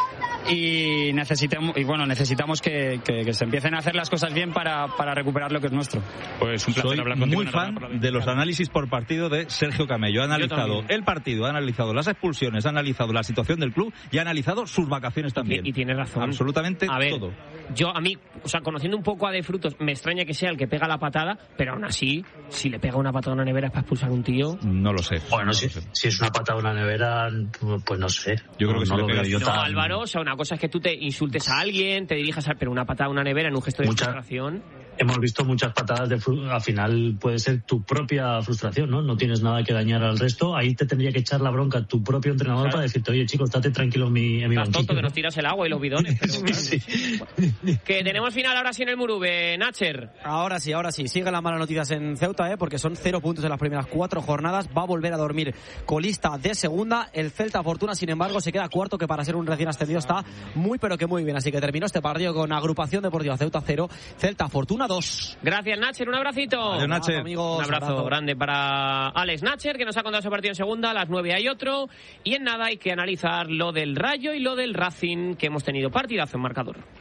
y necesitamos y bueno necesitamos que, que, que se empiecen a hacer las cosas bien para, para recuperar lo que es nuestro. Pues un placer Soy hablar contigo. Muy fan de los análisis por partido de Sergio Camello. Ha analizado el partido, ha analizado las expulsiones, ha analizado la situación del club y ha analizado sus vacaciones también. Y, y tiene razón. Absolutamente a ver, todo. Yo a mí, o sea, conociendo un poco a De Frutos, me extraña que sea el que pega la patada, pero aún así, si le pega una patada a una nevera es para expulsar a un tío. No lo sé. Bueno, no si, sé. si es una patada a una nevera, pues no sé. Yo creo no, que no si lo le veo yo No, tan... Álvaro, o sea, una cosa es que tú te insultes a alguien, te dirijas a... Pero una patada a una nevera en un gesto de Mucha... frustración... Hemos visto muchas patadas de fru... al final puede ser tu propia frustración, ¿no? No tienes nada que dañar al resto. Ahí te tendría que echar la bronca tu propio entrenador, claro, para decirte, oye, chicos, estate tranquilo en mi, en mi Estás banquillo, tonto, ¿no? que nos tiras el agua y los bidones. Pero, claro, sí. bueno. Que tenemos final ahora sí en el Murube, Nacher. Ahora sí, ahora sí. Siguen las malas noticias en Ceuta, ¿eh? Porque son cero puntos en las primeras cuatro jornadas. Va a volver a dormir colista de segunda. El Celta Fortuna, sin embargo, se queda cuarto, que para ser un recién ascendido está muy, pero que muy bien. Así que terminó este partido con Agrupación Deportiva Ceuta cero, Celta Fortuna dos. Gracias, Nacher. Un abracito. Adiós, Nacher. Amigos, un abrazo, abrazo grande para Alex Nacher, que nos ha contado su partido en segunda. A las nueve hay otro. Y en nada hay que analizar lo del Rayo y lo del Racing, que hemos tenido partidazo en marcador.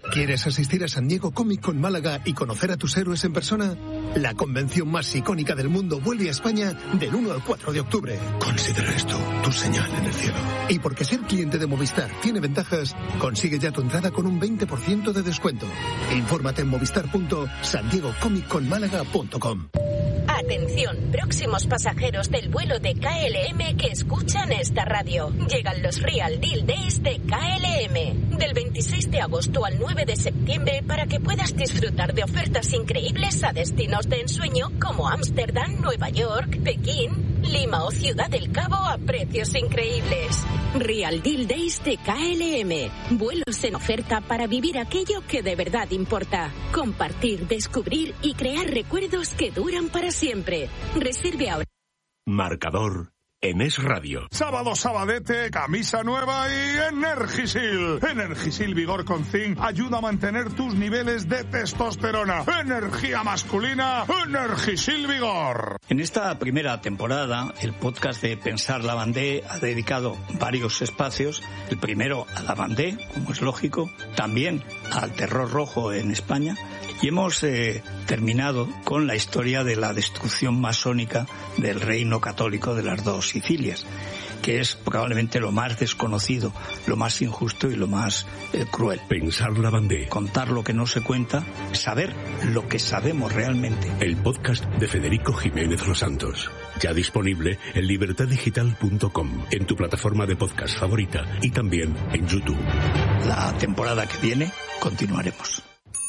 ¿Quieres asistir a San Diego Comic Con Málaga y conocer a tus héroes en persona? La convención más icónica del mundo vuelve a España del uno al cuatro de octubre. Considera esto tu señal en el cielo. Y porque ser cliente de Movistar tiene ventajas, consigue ya tu entrada con un veinte por ciento de descuento. Infórmate en movistar punto san diego comic con málaga punto com. Atención, próximos pasajeros del vuelo de K L M que escuchan esta radio. Llegan los Real Deal Days de K L M. Del veintiséis de agosto al nueve de septiembre para que puedas disfrutar de ofertas increíbles a destinos de ensueño como Ámsterdam, Nueva York, Pekín, Lima o Ciudad del Cabo a precios increíbles. Real Deal Days de K L M. Vuelos en oferta para vivir aquello que de verdad importa. Compartir, descubrir y crear recuerdos que duran para siempre. Reserve ahora. Marcador en Es Radio. Sábado sabadete, camisa nueva y Energisil. Energisil Vigor con Zinc ayuda a mantener tus niveles de testosterona. Energía masculina, Energisil Vigor. En esta primera temporada, el podcast de Pensar Lavandé ha dedicado varios espacios. El primero a Lavandé, como es lógico, también al terror rojo en España. Y hemos eh, terminado con la historia de la destrucción masónica del reino católico de las dos Sicilias, que es probablemente lo más desconocido, lo más injusto y lo más eh, cruel. Pensar Lavandé. Contar lo que no se cuenta, saber lo que sabemos realmente. El podcast de Federico Jiménez Los Santos. Ya disponible en libertad digital punto com, en tu plataforma de podcast favorita y también en YouTube. La temporada que viene continuaremos.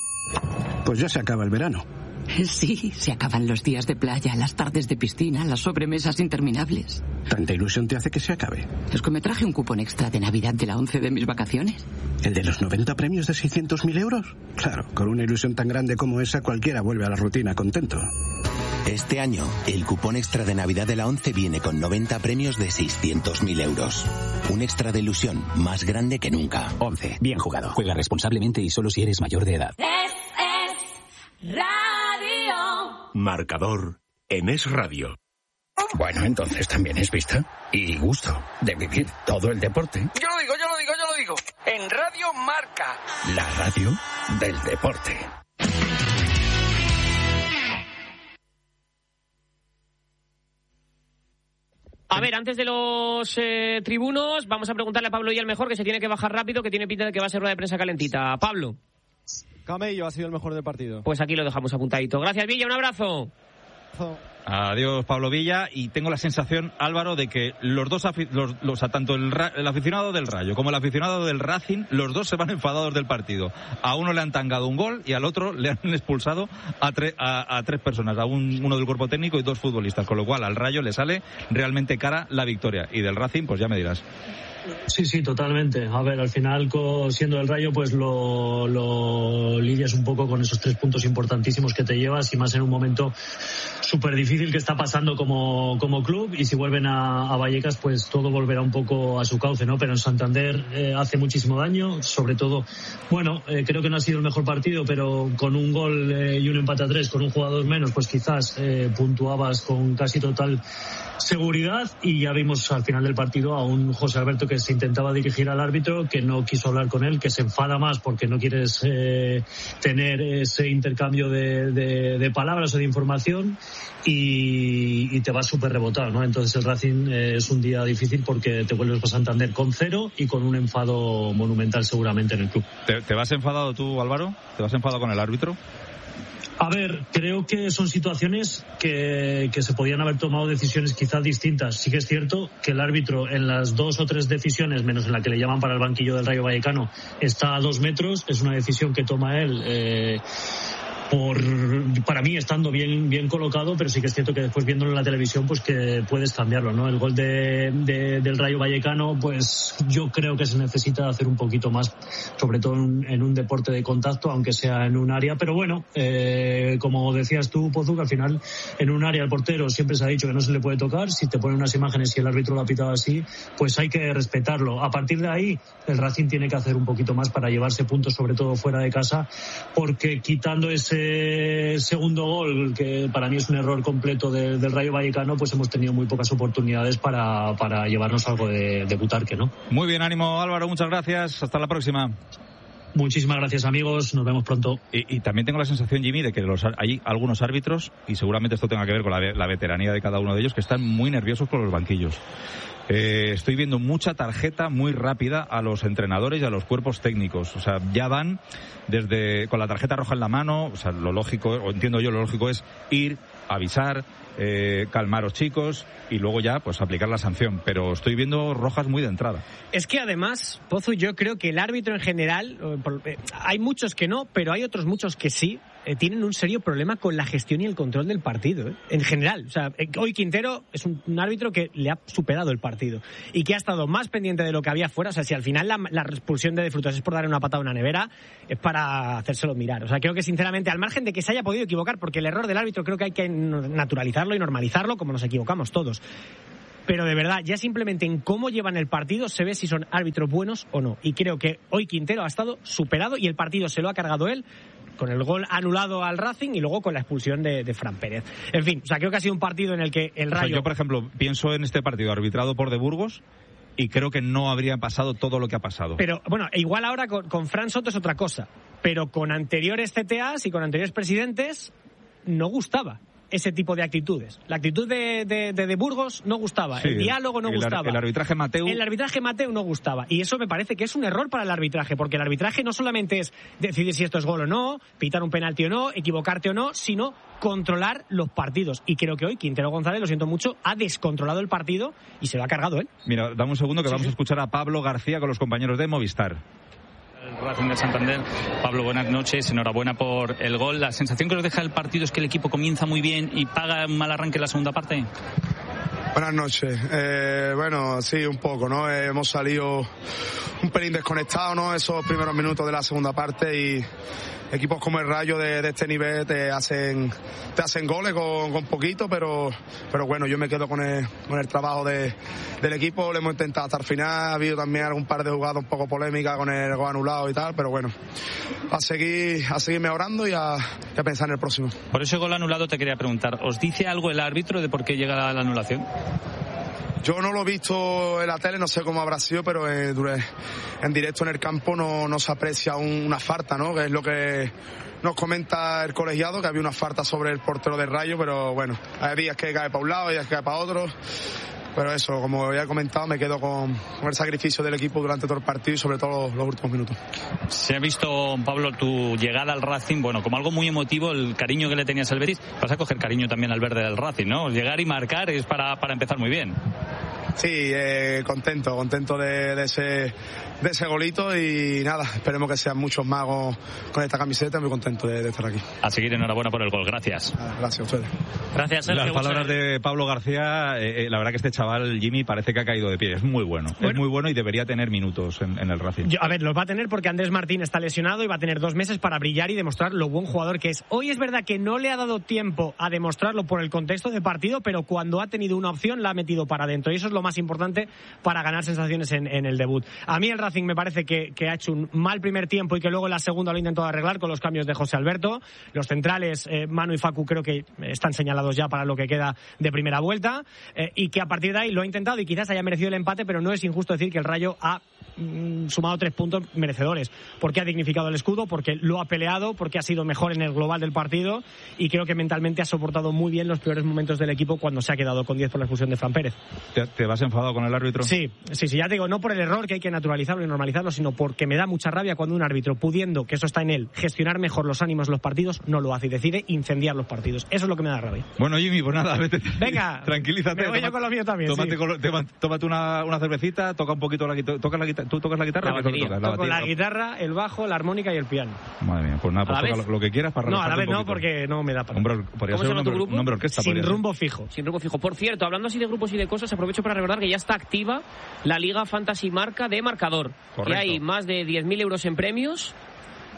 Pues ya se acaba el verano. Sí, se acaban los días de playa, las tardes de piscina, las sobremesas interminables. ¿Tanta ilusión te hace que se acabe? Es que me traje un cupón extra de Navidad de la once de mis vacaciones. ¿El de los noventa premios de seiscientos mil euros? Claro, con una ilusión tan grande como esa, cualquiera vuelve a la rutina contento. Este año, el cupón extra de Navidad de la once viene con noventa premios de seiscientos mil euros. Un extra de ilusión más grande que nunca. once. Bien jugado. Juega responsablemente y solo si eres mayor de edad. Es, es radio. Marcador en Es Radio. Bueno, entonces también es vista y gusto de vivir todo el deporte. Yo lo digo, yo lo digo, yo lo digo. En Radio Marca. La radio del deporte. A ver, antes de los eh, tribunos, vamos a preguntarle a Pablo y al mejor, que se tiene que bajar rápido, que tiene pinta de que va a ser rueda de prensa calentita. Pablo. Camello ha sido el mejor del partido. Pues aquí lo dejamos apuntadito. Gracias, Villa, un abrazo. Adiós, Pablo Villa. Y tengo la sensación, Álvaro, de que los dos, afi- los, los, tanto el, ra- el aficionado del Rayo como el aficionado del Racing, los dos se van enfadados del partido. A uno le han tangado un gol y al otro le han expulsado a, tre- a, a tres personas, a un, uno del cuerpo técnico y dos futbolistas. Con lo cual al Rayo le sale realmente cara la victoria. Y del Racing, pues ya me dirás. Sí, sí, totalmente. A ver, al final, siendo el Rayo, pues lo, lo lidias un poco con esos tres puntos importantísimos que te llevas, y más en un momento súper difícil que está pasando como, como club, y si vuelven a, a Vallecas, pues todo volverá un poco a su cauce, ¿no? Pero en Santander eh, hace muchísimo daño, sobre todo, bueno, eh, creo que no ha sido el mejor partido, pero con un gol eh, y un empate a tres, con un jugador menos, pues quizás eh, puntuabas con casi total seguridad, y ya vimos al final del partido a un José Alberto que se intentaba dirigir al árbitro, que no quiso hablar con él, que se enfada más porque no quieres eh, tener ese intercambio de, de, de palabras o de información, y, y te vas súper rebotado, ¿no? Entonces el Racing eh, es un día difícil porque te vuelves a Santander con cero y con un enfado monumental seguramente en el club. ¿Te, te vas enfadado tú, Álvaro? ¿Te vas enfadado con el árbitro? A ver, creo que son situaciones que, que se podían haber tomado decisiones quizás distintas. Sí que es cierto que el árbitro en las dos o tres decisiones, menos en la que le llaman para el banquillo del Rayo Vallecano, está a dos metros. Es una decisión que toma él eh, por, para mí, estando bien, bien colocado, pero sí que es cierto que después viéndolo en la televisión, pues que puedes cambiarlo, ¿no? El gol de, de, del Rayo Vallecano, pues yo creo que se necesita hacer un poquito más, sobre todo en, en un deporte de contacto, aunque sea en un área, pero bueno, eh, como decías tú, Pozu, que al final en un área el portero siempre se ha dicho que no se le puede tocar. Si te ponen unas imágenes y el árbitro lo ha pitado así, pues hay que respetarlo. A partir de ahí, el Racing tiene que hacer un poquito más para llevarse puntos, sobre todo fuera de casa, porque quitando ese segundo gol, que para mí es un error completo de, del Rayo Vallecano, pues hemos tenido muy pocas oportunidades para, para llevarnos algo de, de Butarque, ¿no? Muy bien, ánimo, Álvaro, muchas gracias, hasta la próxima. Muchísimas gracias, amigos. Nos vemos pronto. Y, y también tengo la sensación, Jimmy, de que los, hay algunos árbitros, y seguramente esto tenga que ver con la, la veteranía de cada uno de ellos, que están muy nerviosos con los banquillos. Eh, estoy viendo mucha tarjeta muy rápida a los entrenadores y a los cuerpos técnicos. O sea, ya van desde con la tarjeta roja en la mano. O sea, lo lógico, o entiendo yo, lo lógico es ir, avisar, eh, calmaros chicos y luego ya pues aplicar la sanción. Pero estoy viendo rojas muy de entrada. Es que además, Pozo, yo creo que el árbitro en general, eh, hay muchos que no, pero hay otros muchos que sí, eh, tienen un serio problema con la gestión y el control del partido, ¿eh? En general. O sea, eh, hoy Quintero es un, un árbitro que le ha superado el partido y que ha estado más pendiente de lo que había fuera. O sea, si al final la, la expulsión de De Frutos es por dar una patada a una nevera, es para hacérselo mirar. O sea, creo que sinceramente, al margen de que se haya podido equivocar, porque el error del árbitro creo que hay que naturalizarlo y normalizarlo como nos equivocamos todos. Pero de verdad, ya simplemente en cómo llevan el partido se ve si son árbitros buenos o no. Y creo que hoy Quintero ha estado superado y el partido se lo ha cargado él, con el gol anulado al Racing y luego con la expulsión de, de Fran Pérez. En fin, o sea, creo que ha sido un partido en el que el Rayo... O sea, yo, por ejemplo, pienso en este partido arbitrado por De Burgos y creo que no habría pasado todo lo que ha pasado. Pero, bueno, igual ahora con, con Fran Soto es otra cosa, pero con anteriores C T As y con anteriores presidentes no gustaba ese tipo de actitudes. La actitud de, de, de, de Burgos no gustaba, sí, el diálogo no el, gustaba. El arbitraje Mateu... El arbitraje Mateu no gustaba. Y eso me parece que es un error para el arbitraje, porque el arbitraje no solamente es decidir si esto es gol o no, pitar un penalti o no, equivocarte o no, sino controlar los partidos. Y creo que hoy Quintero González, lo siento mucho, ha descontrolado el partido y se lo ha cargado él. Mira, dame un segundo que sí, vamos sí. a escuchar a Pablo García con los compañeros de Movistar. El Racing de Santander. Pablo, buenas noches, enhorabuena por el gol. La sensación que nos deja el partido es que el equipo comienza muy bien y paga un mal arranque en la segunda parte. Buenas noches. Eh, bueno, sí, un poco, ¿no? Eh, hemos salido un pelín desconectados, ¿no? Esos primeros minutos de la segunda parte y equipos como el Rayo de, de este nivel te hacen te hacen goles con, con poquito, pero pero bueno, yo me quedo con el, con el trabajo de, del equipo. Lo hemos intentado hasta el final. Ha habido también algún par de jugadas un poco polémicas con el gol anulado y tal, pero bueno, a seguir a seguir mejorando y a, y a pensar en el próximo. Por ese gol anulado te quería preguntar, ¿os dice algo el árbitro de por qué llega la, la anulación? Yo no lo he visto en la tele, no sé cómo habrá sido, pero eh, en directo en el campo no, no se aprecia un, una falta, ¿no? Que es lo que nos comenta el colegiado, que había una falta sobre el portero del Rayo, pero bueno, hay días que cae para un lado, días que cae para otro. Pero eso, como ya he comentado, me quedo con, con el sacrificio del equipo durante todo el partido y sobre todo los, los últimos minutos. Se ha visto, Pablo, tu llegada al Racing, bueno, como algo muy emotivo, el cariño que le tenías al Betis. Vas a coger cariño también al verde del Racing, ¿no? Llegar y marcar es para, para empezar muy bien. Sí, eh, contento, contento de, de ese de ese golito y nada, esperemos que sean muchos más con, con esta camiseta, muy contento de, de estar aquí. A seguir, enhorabuena por el gol, gracias. Ah, gracias a ustedes. Gracias, Sergio. Las palabras de Pablo García, eh, la verdad que este chaval, Jimmy, parece que ha caído de pie, es muy bueno, bueno. es muy bueno y debería tener minutos en, en el Racing. Yo, a ver, los va a tener porque Andrés Martín está lesionado y va a tener dos meses para brillar y demostrar lo buen jugador que es. Hoy es verdad que no le ha dado tiempo a demostrarlo por el contexto de partido, pero cuando ha tenido una opción la ha metido para adentro y eso es lo más importante para ganar sensaciones en, en el debut. A mí el Racing me parece que, que ha hecho un mal primer tiempo y que luego en la segunda lo ha intentado arreglar con los cambios de José Alberto. Los centrales, eh, Manu y Facu, creo que están señalados ya para lo que queda de primera vuelta eh, y que a partir de ahí lo ha intentado y quizás haya merecido el empate, pero no es injusto decir que el Rayo ha mm, sumado tres puntos merecedores, porque ha dignificado el escudo, porque lo ha peleado, porque ha sido mejor en el global del partido y creo que mentalmente ha soportado muy bien los peores momentos del equipo cuando se ha quedado con diez por la expulsión de Fran Pérez. ¿Te, te vas enfadado con el árbitro? Sí, sí, sí, ya te digo, no por el error que hay que naturalizarlo y normalizarlo, sino porque me da mucha rabia cuando un árbitro, pudiendo, que eso está en él, gestionar mejor los ánimos de los partidos, no lo hace y decide incendiar los partidos. Eso es lo que me da rabia. Bueno, Jimmy, pues nada, vete. Venga, tranquilízate. Me voy yo con lo mío también. Tómate, sí. con, te, tómate una, una cervecita, toca un poquito la guitarra. ¿Tocas la guitarra? ¿Tú tocas la guitarra? La batería. Tocas? La, Toco batería. La guitarra, el bajo, la armónica y el piano. Madre mía, pues nada, pues toca lo, lo que quieras para No, a la vez no, porque no me da para. Hombre, podría ser un nombre, un nombre orquesta. Sin rumbo ser. fijo. Sin rumbo fijo. Por cierto, hablando así de grupos y de cosas, aprovecho para recordar que ya está activa la Liga Fantasy Marca de Marcador. Correcto. Que hay más de diez mil euros en premios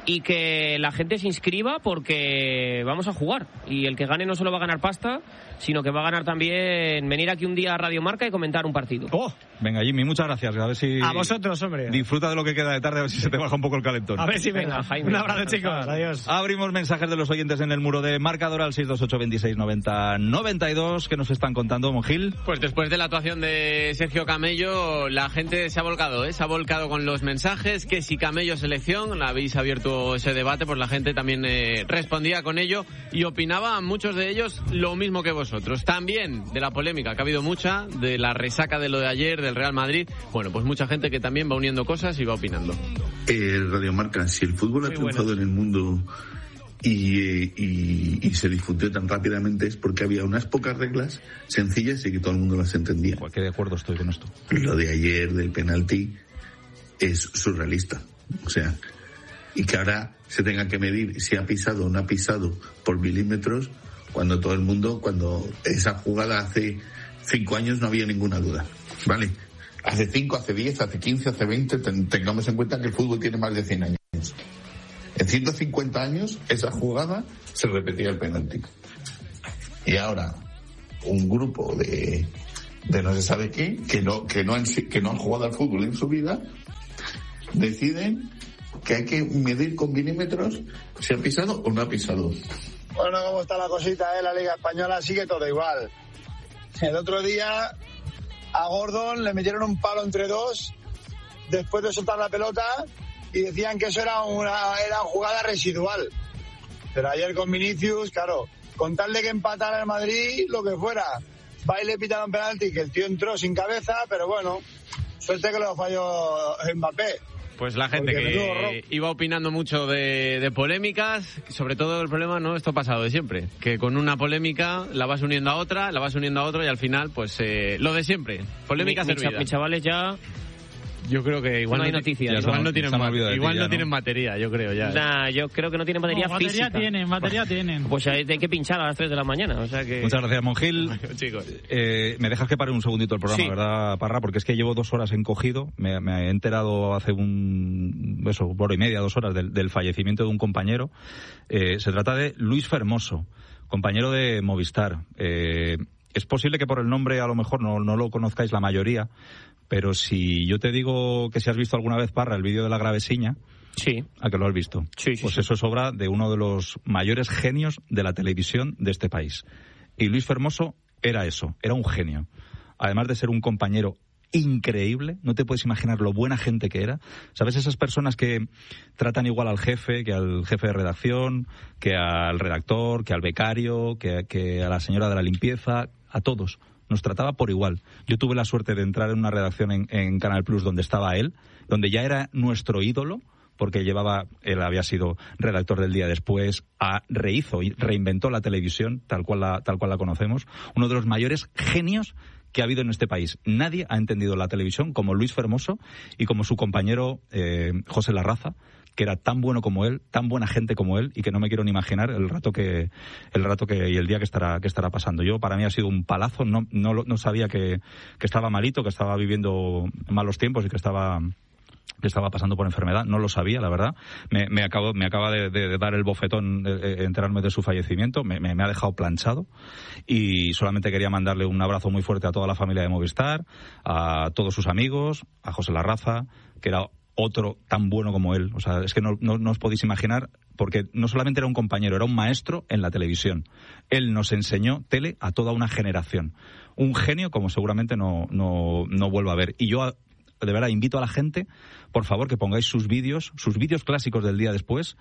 y que la gente se inscriba porque vamos a jugar. Y el que gane no solo va a ganar pasta, sino que va a ganar también venir aquí un día a Radio Marca y comentar un partido. Oh, venga, Jimmy, muchas gracias. A ver si... A vosotros, hombre. Disfruta de lo que queda de tarde, a ver si se te baja un poco el calentón. A ver si venga. venga Jaime, un abrazo, chicos. Adiós. Abrimos mensajes de los oyentes en el muro de Marcador al seis dos ocho, veintiséis, noventa, noventa y dos. ¿Qué nos están contando, Monjil? Pues después de la actuación de Sergio Camello, la gente se ha volcado, ¿eh? Se ha volcado con los mensajes, que si Camello selección, habéis abierto ese debate, pues la gente también eh, respondía con ello y opinaba, muchos de ellos, lo mismo que vosotros. También de la polémica, que ha habido mucha, de la resaca de lo de ayer, del Real Madrid. Bueno, pues mucha gente que también va uniendo cosas y va opinando. Eh, Radio Marca, si el fútbol ha triunfado en el mundo y, eh, y, y se difundió tan rápidamente es porque había unas pocas reglas sencillas y que todo el mundo las entendía. Qué de acuerdo estoy con esto. Lo de ayer del penalti es surrealista. O sea, y que ahora se tenga que medir si ha pisado o no ha pisado por milímetros, cuando todo el mundo, cuando esa jugada hace cinco años no había ninguna duda. ¿Vale? Hace cinco, hace diez, hace quince, hace veinte, ten, tengamos en cuenta que el fútbol tiene más de cien años. En ciento cincuenta años, esa jugada se repetía el penalti. Y ahora, un grupo de, de no se sabe qué, que no, que no han, que no han jugado al fútbol en su vida, deciden que hay que medir con milímetros si ha pisado o no ha pisado. Bueno, ¿cómo está la cosita, eh? La Liga Española sigue todo igual. El otro día a Gordon le metieron un palo entre dos después de soltar la pelota y decían que eso era una era jugada residual. Pero ayer con Vinicius, claro, con tal de que empatara el Madrid, lo que fuera, va y le pitaron penalti, que el tío entró sin cabeza, pero bueno, suerte que lo falló Mbappé. Pues la gente que iba opinando mucho de, de polémicas, sobre todo el problema, no, esto ha pasado de siempre, que con una polémica la vas uniendo a otra, la vas uniendo a otra y al final, pues eh, lo de siempre, polémica mi, servida. Mi chavales ya... Yo creo que igual no hay no, noticias. Igual no tienen, ma- igual ti, no ¿no? tienen batería, yo creo ya. Nah, yo creo que no tienen batería, no, batería física. tienen, batería tienen. Pues hay que pinchar a las tres de la mañana, o sea que... Muchas gracias, Monjil. Chicos. Eh, me dejas que pare un segundito el programa, sí. ¿Verdad, Parra? Porque es que llevo dos horas encogido. Me, me he enterado hace un... Eso, hora y media, dos horas del, del fallecimiento de un compañero. Eh, se trata de Luis Fermoso, compañero de Movistar. Eh, es posible que por el nombre a lo mejor no, no lo conozcáis la mayoría, pero si yo te digo que si has visto alguna vez, Parra, el vídeo de la Gravesiña, sí, ¿a que lo has visto? Sí, sí, pues sí. Eso es obra de uno de los mayores genios de la televisión de este país. Y Luis Fermoso era eso, era un genio. Además de ser un compañero increíble, no te puedes imaginar lo buena gente que era. ¿Sabes? Esas personas que tratan igual al jefe, que al jefe de redacción, que al redactor, que al becario, que, que a la señora de la limpieza, a todos. Nos trataba por igual. Yo tuve la suerte de entrar en una redacción en, en Canal Plus donde estaba él, donde ya era nuestro ídolo, porque llevaba, él había sido redactor del Día Después, a, rehizo y reinventó la televisión tal cual la, tal cual la conocemos. Uno de los mayores genios que ha habido en este país. Nadie ha entendido la televisión como Luis Fermoso y como su compañero eh, José Larraza, que era tan bueno como él, tan buena gente como él, y que no me quiero ni imaginar el rato que el rato que y el día que estará que estará pasando. Yo, para mí ha sido un palazo, no no no sabía que, que estaba malito, que estaba viviendo malos tiempos y que estaba que estaba pasando por enfermedad, no lo sabía, la verdad. Me, me, acabo, me acaba de, de, de dar el bofetón, de, de enterarme de su fallecimiento, me, me, me ha dejado planchado, y solamente quería mandarle un abrazo muy fuerte a toda la familia de Movistar, a todos sus amigos, a José Larraza, que era otro tan bueno como él. O sea, es que no, no, no os podéis imaginar, porque no solamente era un compañero, era un maestro en la televisión. Él nos enseñó tele a toda una generación. Un genio como seguramente no, no, no vuelvo a ver. Y yo, de verdad, invito a la gente, por favor, que pongáis sus vídeos, sus vídeos clásicos del Día Después,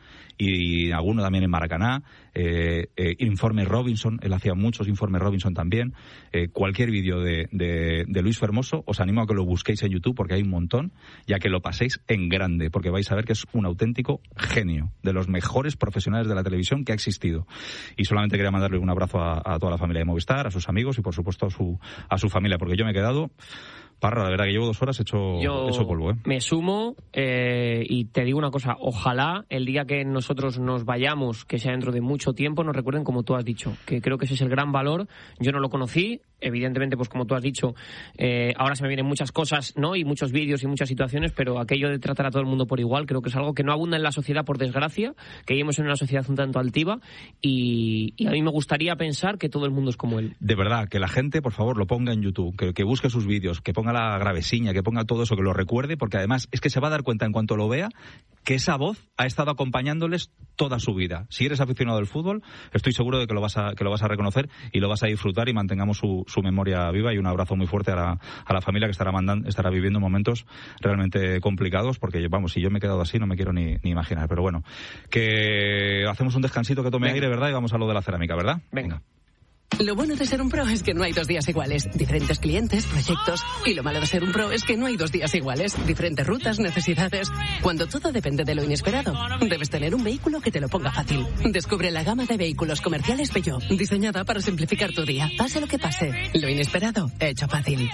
y alguno también en Maracaná, eh, eh, Informe Robinson, él hacía muchos Informes Robinson también, eh, cualquier vídeo de, de, de Luis Fermoso, os animo a que lo busquéis en YouTube, porque hay un montón, y a que lo paséis en grande, porque vais a ver que es un auténtico genio, de los mejores profesionales de la televisión que ha existido. Y solamente quería mandarle un abrazo a, a toda la familia de Movistar, a sus amigos y, por supuesto, a su, a su familia, porque yo me he quedado... Parra, de verdad que llevo dos horas hecho, Yo hecho polvo, ¿eh? Me sumo eh, y te digo una cosa, ojalá el día que nosotros nos vayamos, que sea dentro de mucho tiempo, nos recuerden como tú has dicho, que creo que ese es el gran valor. Yo no lo conocí, Evidentemente, pues como tú has dicho, eh, ahora se me vienen muchas cosas, ¿no? Y muchos vídeos y muchas situaciones, pero aquello de tratar a todo el mundo por igual creo que es algo que no abunda en la sociedad, por desgracia, que vivimos en una sociedad un tanto altiva y, y a mí me gustaría pensar que todo el mundo es como él. De verdad, que la gente, por favor, lo ponga en YouTube, que, que busque sus vídeos, que ponga la gravesiña, que ponga todo eso, que lo recuerde, porque además es que se va a dar cuenta en cuanto lo vea que esa voz ha estado acompañándoles toda su vida. Si eres aficionado al fútbol, estoy seguro de que lo vas a, que lo vas a reconocer y lo vas a disfrutar y mantengamos su, su memoria viva. Y un abrazo muy fuerte a la, a la familia que estará mandando, estará viviendo momentos realmente complicados, porque vamos, si yo me he quedado así no me quiero ni, ni imaginar. Pero bueno, que hacemos un descansito, que tome Venga. aire, ¿verdad? Y vamos a lo de la cerámica, ¿verdad? Venga. Lo bueno de ser un pro es que no hay dos días iguales. Diferentes clientes, proyectos. Y lo malo de ser un pro es que no hay dos días iguales. Diferentes rutas, necesidades. Cuando todo depende de lo inesperado, debes tener un vehículo que te lo ponga fácil. Descubre la gama de vehículos comerciales Peugeot, diseñada para simplificar tu día. Pase lo que pase, lo inesperado, hecho fácil.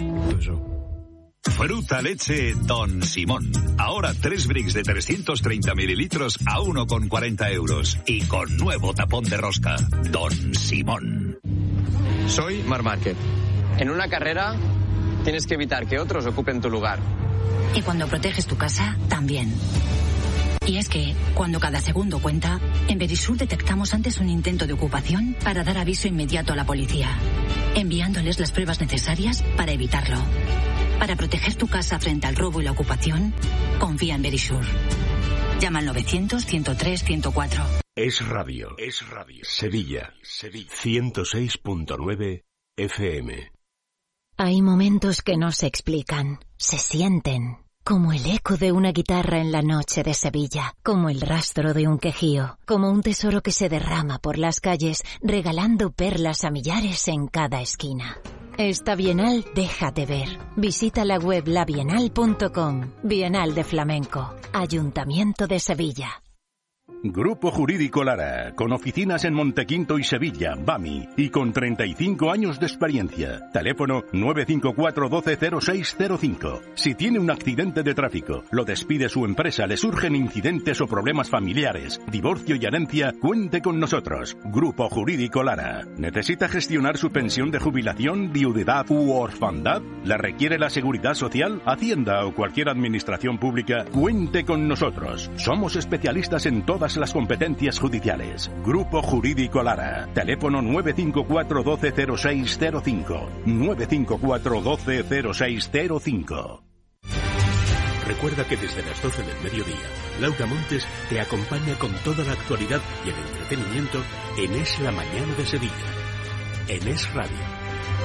Fruta leche Don Simón. Ahora tres bricks de trescientos treinta mililitros a uno con cuarenta euros. Y con nuevo tapón de rosca. Don Simón. Soy Marc Márquez. En una carrera tienes que evitar que otros ocupen tu lugar. Y cuando proteges tu casa, también. Y es que, cuando cada segundo cuenta, en Verisur detectamos antes un intento de ocupación para dar aviso inmediato a la policía, enviándoles las pruebas necesarias para evitarlo. Para proteger tu casa frente al robo y la ocupación, confía en Verisur. Llama al novecientos, ciento tres, ciento cuatro. Es radio. Es radio. Sevilla. Sevilla. ciento seis punto nueve F M. Hay momentos que no se explican, se sienten. Como el eco de una guitarra en la noche de Sevilla, como el rastro de un quejío, como un tesoro que se derrama por las calles, regalando perlas a millares en cada esquina. Esta Bienal déjate ver. Visita la web la bienal punto com. Bienal de Flamenco. Ayuntamiento de Sevilla. Grupo Jurídico Lara, con oficinas en Montequinto y Sevilla, Bami, y con treinta y cinco años de experiencia. Teléfono nueve cinco cuatro uno dos cero seis cero cinco. Si tiene un accidente de tráfico, lo despide su empresa, le surgen incidentes o problemas familiares, divorcio y herencia, cuente con nosotros. Grupo Jurídico Lara. ¿Necesita gestionar su pensión de jubilación, viudedad u orfandad? ¿La requiere la Seguridad Social, Hacienda o cualquier administración pública? Cuente con nosotros. Somos especialistas en todas las competencias judiciales. Grupo Jurídico Lara. Teléfono nueve cinco cuatro uno dos cero seis cero cinco. nueve cinco cuatro uno dos cero seis cero cinco. Recuerda que desde las doce del mediodía, Laura Montes te acompaña con toda la actualidad y el entretenimiento en Es la Mañana de Sevilla. En Es Radio.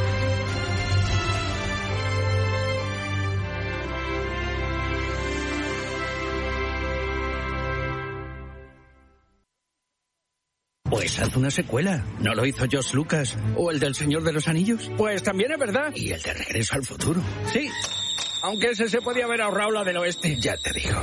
Pues haz una secuela. ¿No lo hizo George Lucas? ¿O el del Señor de los Anillos? Pues también es verdad. ¿Y el de Regreso al Futuro? Sí. Aunque ese se podía haber ahorrado la del oeste. Ya te digo.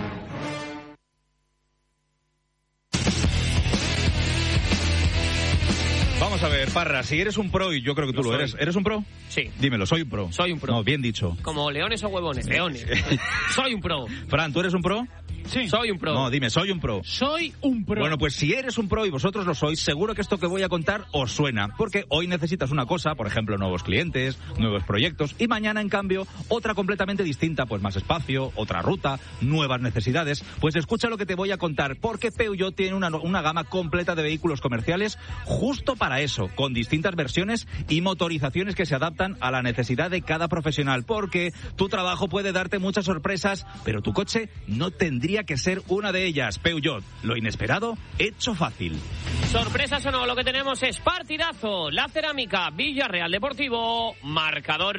Vamos a ver, Parra, si eres un pro, y yo creo que tú lo, lo eres, ¿eres un pro? Sí. Dímelo, soy un pro. Soy un pro. No, bien dicho. Como leones o huevones, leones. Soy un pro. Fran, ¿tú eres un pro? Sí. Soy un pro. No, dime, soy un pro. Soy un pro. Bueno, pues si eres un pro y vosotros lo sois, seguro que esto que voy a contar os suena. Porque hoy necesitas una cosa, por ejemplo, nuevos clientes, nuevos proyectos, y mañana, en cambio, otra completamente distinta, pues más espacio, otra ruta, nuevas necesidades. Pues escucha lo que te voy a contar, porque Peugeot tiene una, una gama completa de vehículos comerciales justo para eso, con distintas versiones y motorizaciones que se adaptan a la necesidad de cada profesional. Porque tu trabajo puede darte muchas sorpresas, pero tu coche no tendría que ser una de ellas. Peugeot, lo inesperado hecho fácil. Sorpresas o no, lo que tenemos es partidazo. La Cerámica, Villarreal Deportivo, marcador.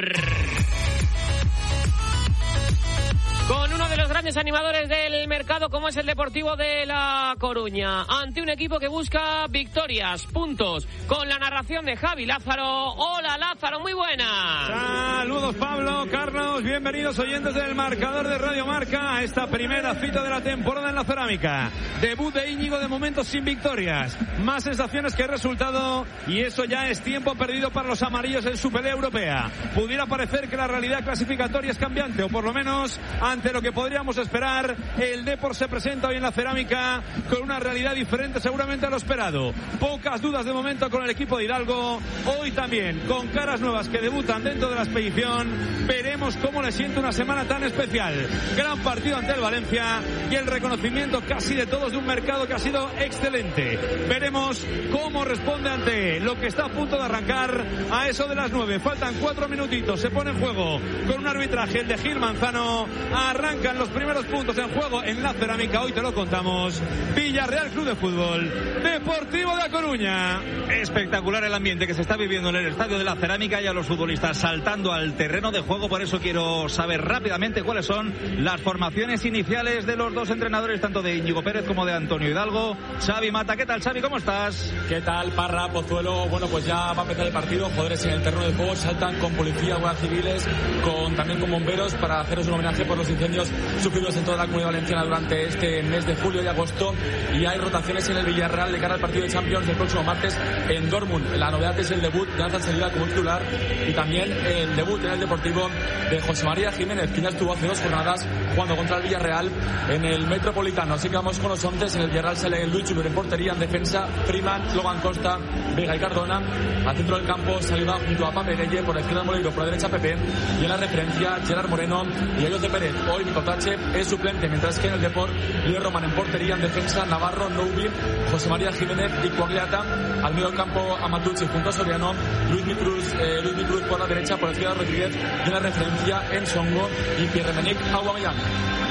Con uno de los grandes animadores del mercado, como es el Deportivo de La Coruña, ante un equipo que busca victorias, puntos, con la narración de Javi Lázaro. Hola Lázaro, muy buena. Saludos Pablo, Carlos, bienvenidos oyentes del marcador de Radio Marca a esta primera cita de la temporada en la Cerámica. Debut de Íñigo, de momento sin victorias, más sensaciones que resultado, y eso ya es tiempo perdido para los amarillos en su pelea europea. Pudiera parecer que la realidad clasificatoria es cambiante, o por lo menos ante lo que podríamos Vamos a esperar. El Depor se presenta hoy en la Cerámica con una realidad diferente seguramente a lo esperado. Pocas dudas de momento con el equipo de Hidalgo. Hoy también con caras nuevas que debutan dentro de la expedición. Veremos cómo le siente una semana tan especial. Gran partido ante el Valencia y el reconocimiento casi de todos de un mercado que ha sido excelente. Veremos cómo responde ante lo que está a punto de arrancar a eso de las nueve. Faltan cuatro minutitos. Se pone en juego con un arbitraje, el de Gil Manzano. Arrancan los primeros puntos en juego en la Cerámica. Hoy te lo contamos. Villarreal Club de Fútbol, Deportivo de A Coruña. Espectacular el ambiente que se está viviendo en el estadio de la Cerámica y a los futbolistas saltando al terreno de juego. Por eso quiero saber rápidamente cuáles son las formaciones iniciales de los dos entrenadores, tanto de Íñigo Pérez como de Antonio Hidalgo. Xavi Mata, ¿qué tal, Xavi? ¿Cómo estás? ¿Qué tal, Parra, Pozuelo? Bueno, pues ya va a empezar el partido. Jugadores en el terreno de juego saltan con policía, guardias civiles, con, también con bomberos para haceros un homenaje por los incendios sufridos en toda la Comunidad Valenciana durante este mes de julio y agosto. Y hay rotaciones en el Villarreal de cara al partido de Champions del próximo martes en Dortmund. La novedad es el debut de Nathan Serida como titular y también el debut en el Deportivo de José María Jiménez, quien ya estuvo hace dos jornadas jugando contra el Villarreal en el Metropolitano. Así que vamos con los once. En el Villarreal sale Luis Júnior en portería, en defensa Freeman, Logan Costa, Vega y Cardona. Al centro del campo saliva junto a Pape Gueye, por la izquierda Moleiro, por la derecha Pepe, y en la referencia Gerard Moreno y Ayoce Pérez. Hoy Nicotache es suplente, mientras que en el Depor Luis Roman en portería, en defensa Navarro, Noubi, José María Jiménez y Coagliata. Al medio del campo Amatucci junto a Soriano, Luis Micruz, eh, Luis Micruz por la derecha, por la izquierda Rodríguez, y en la referencia en Songo y Pierre-Emerick Aubameyang.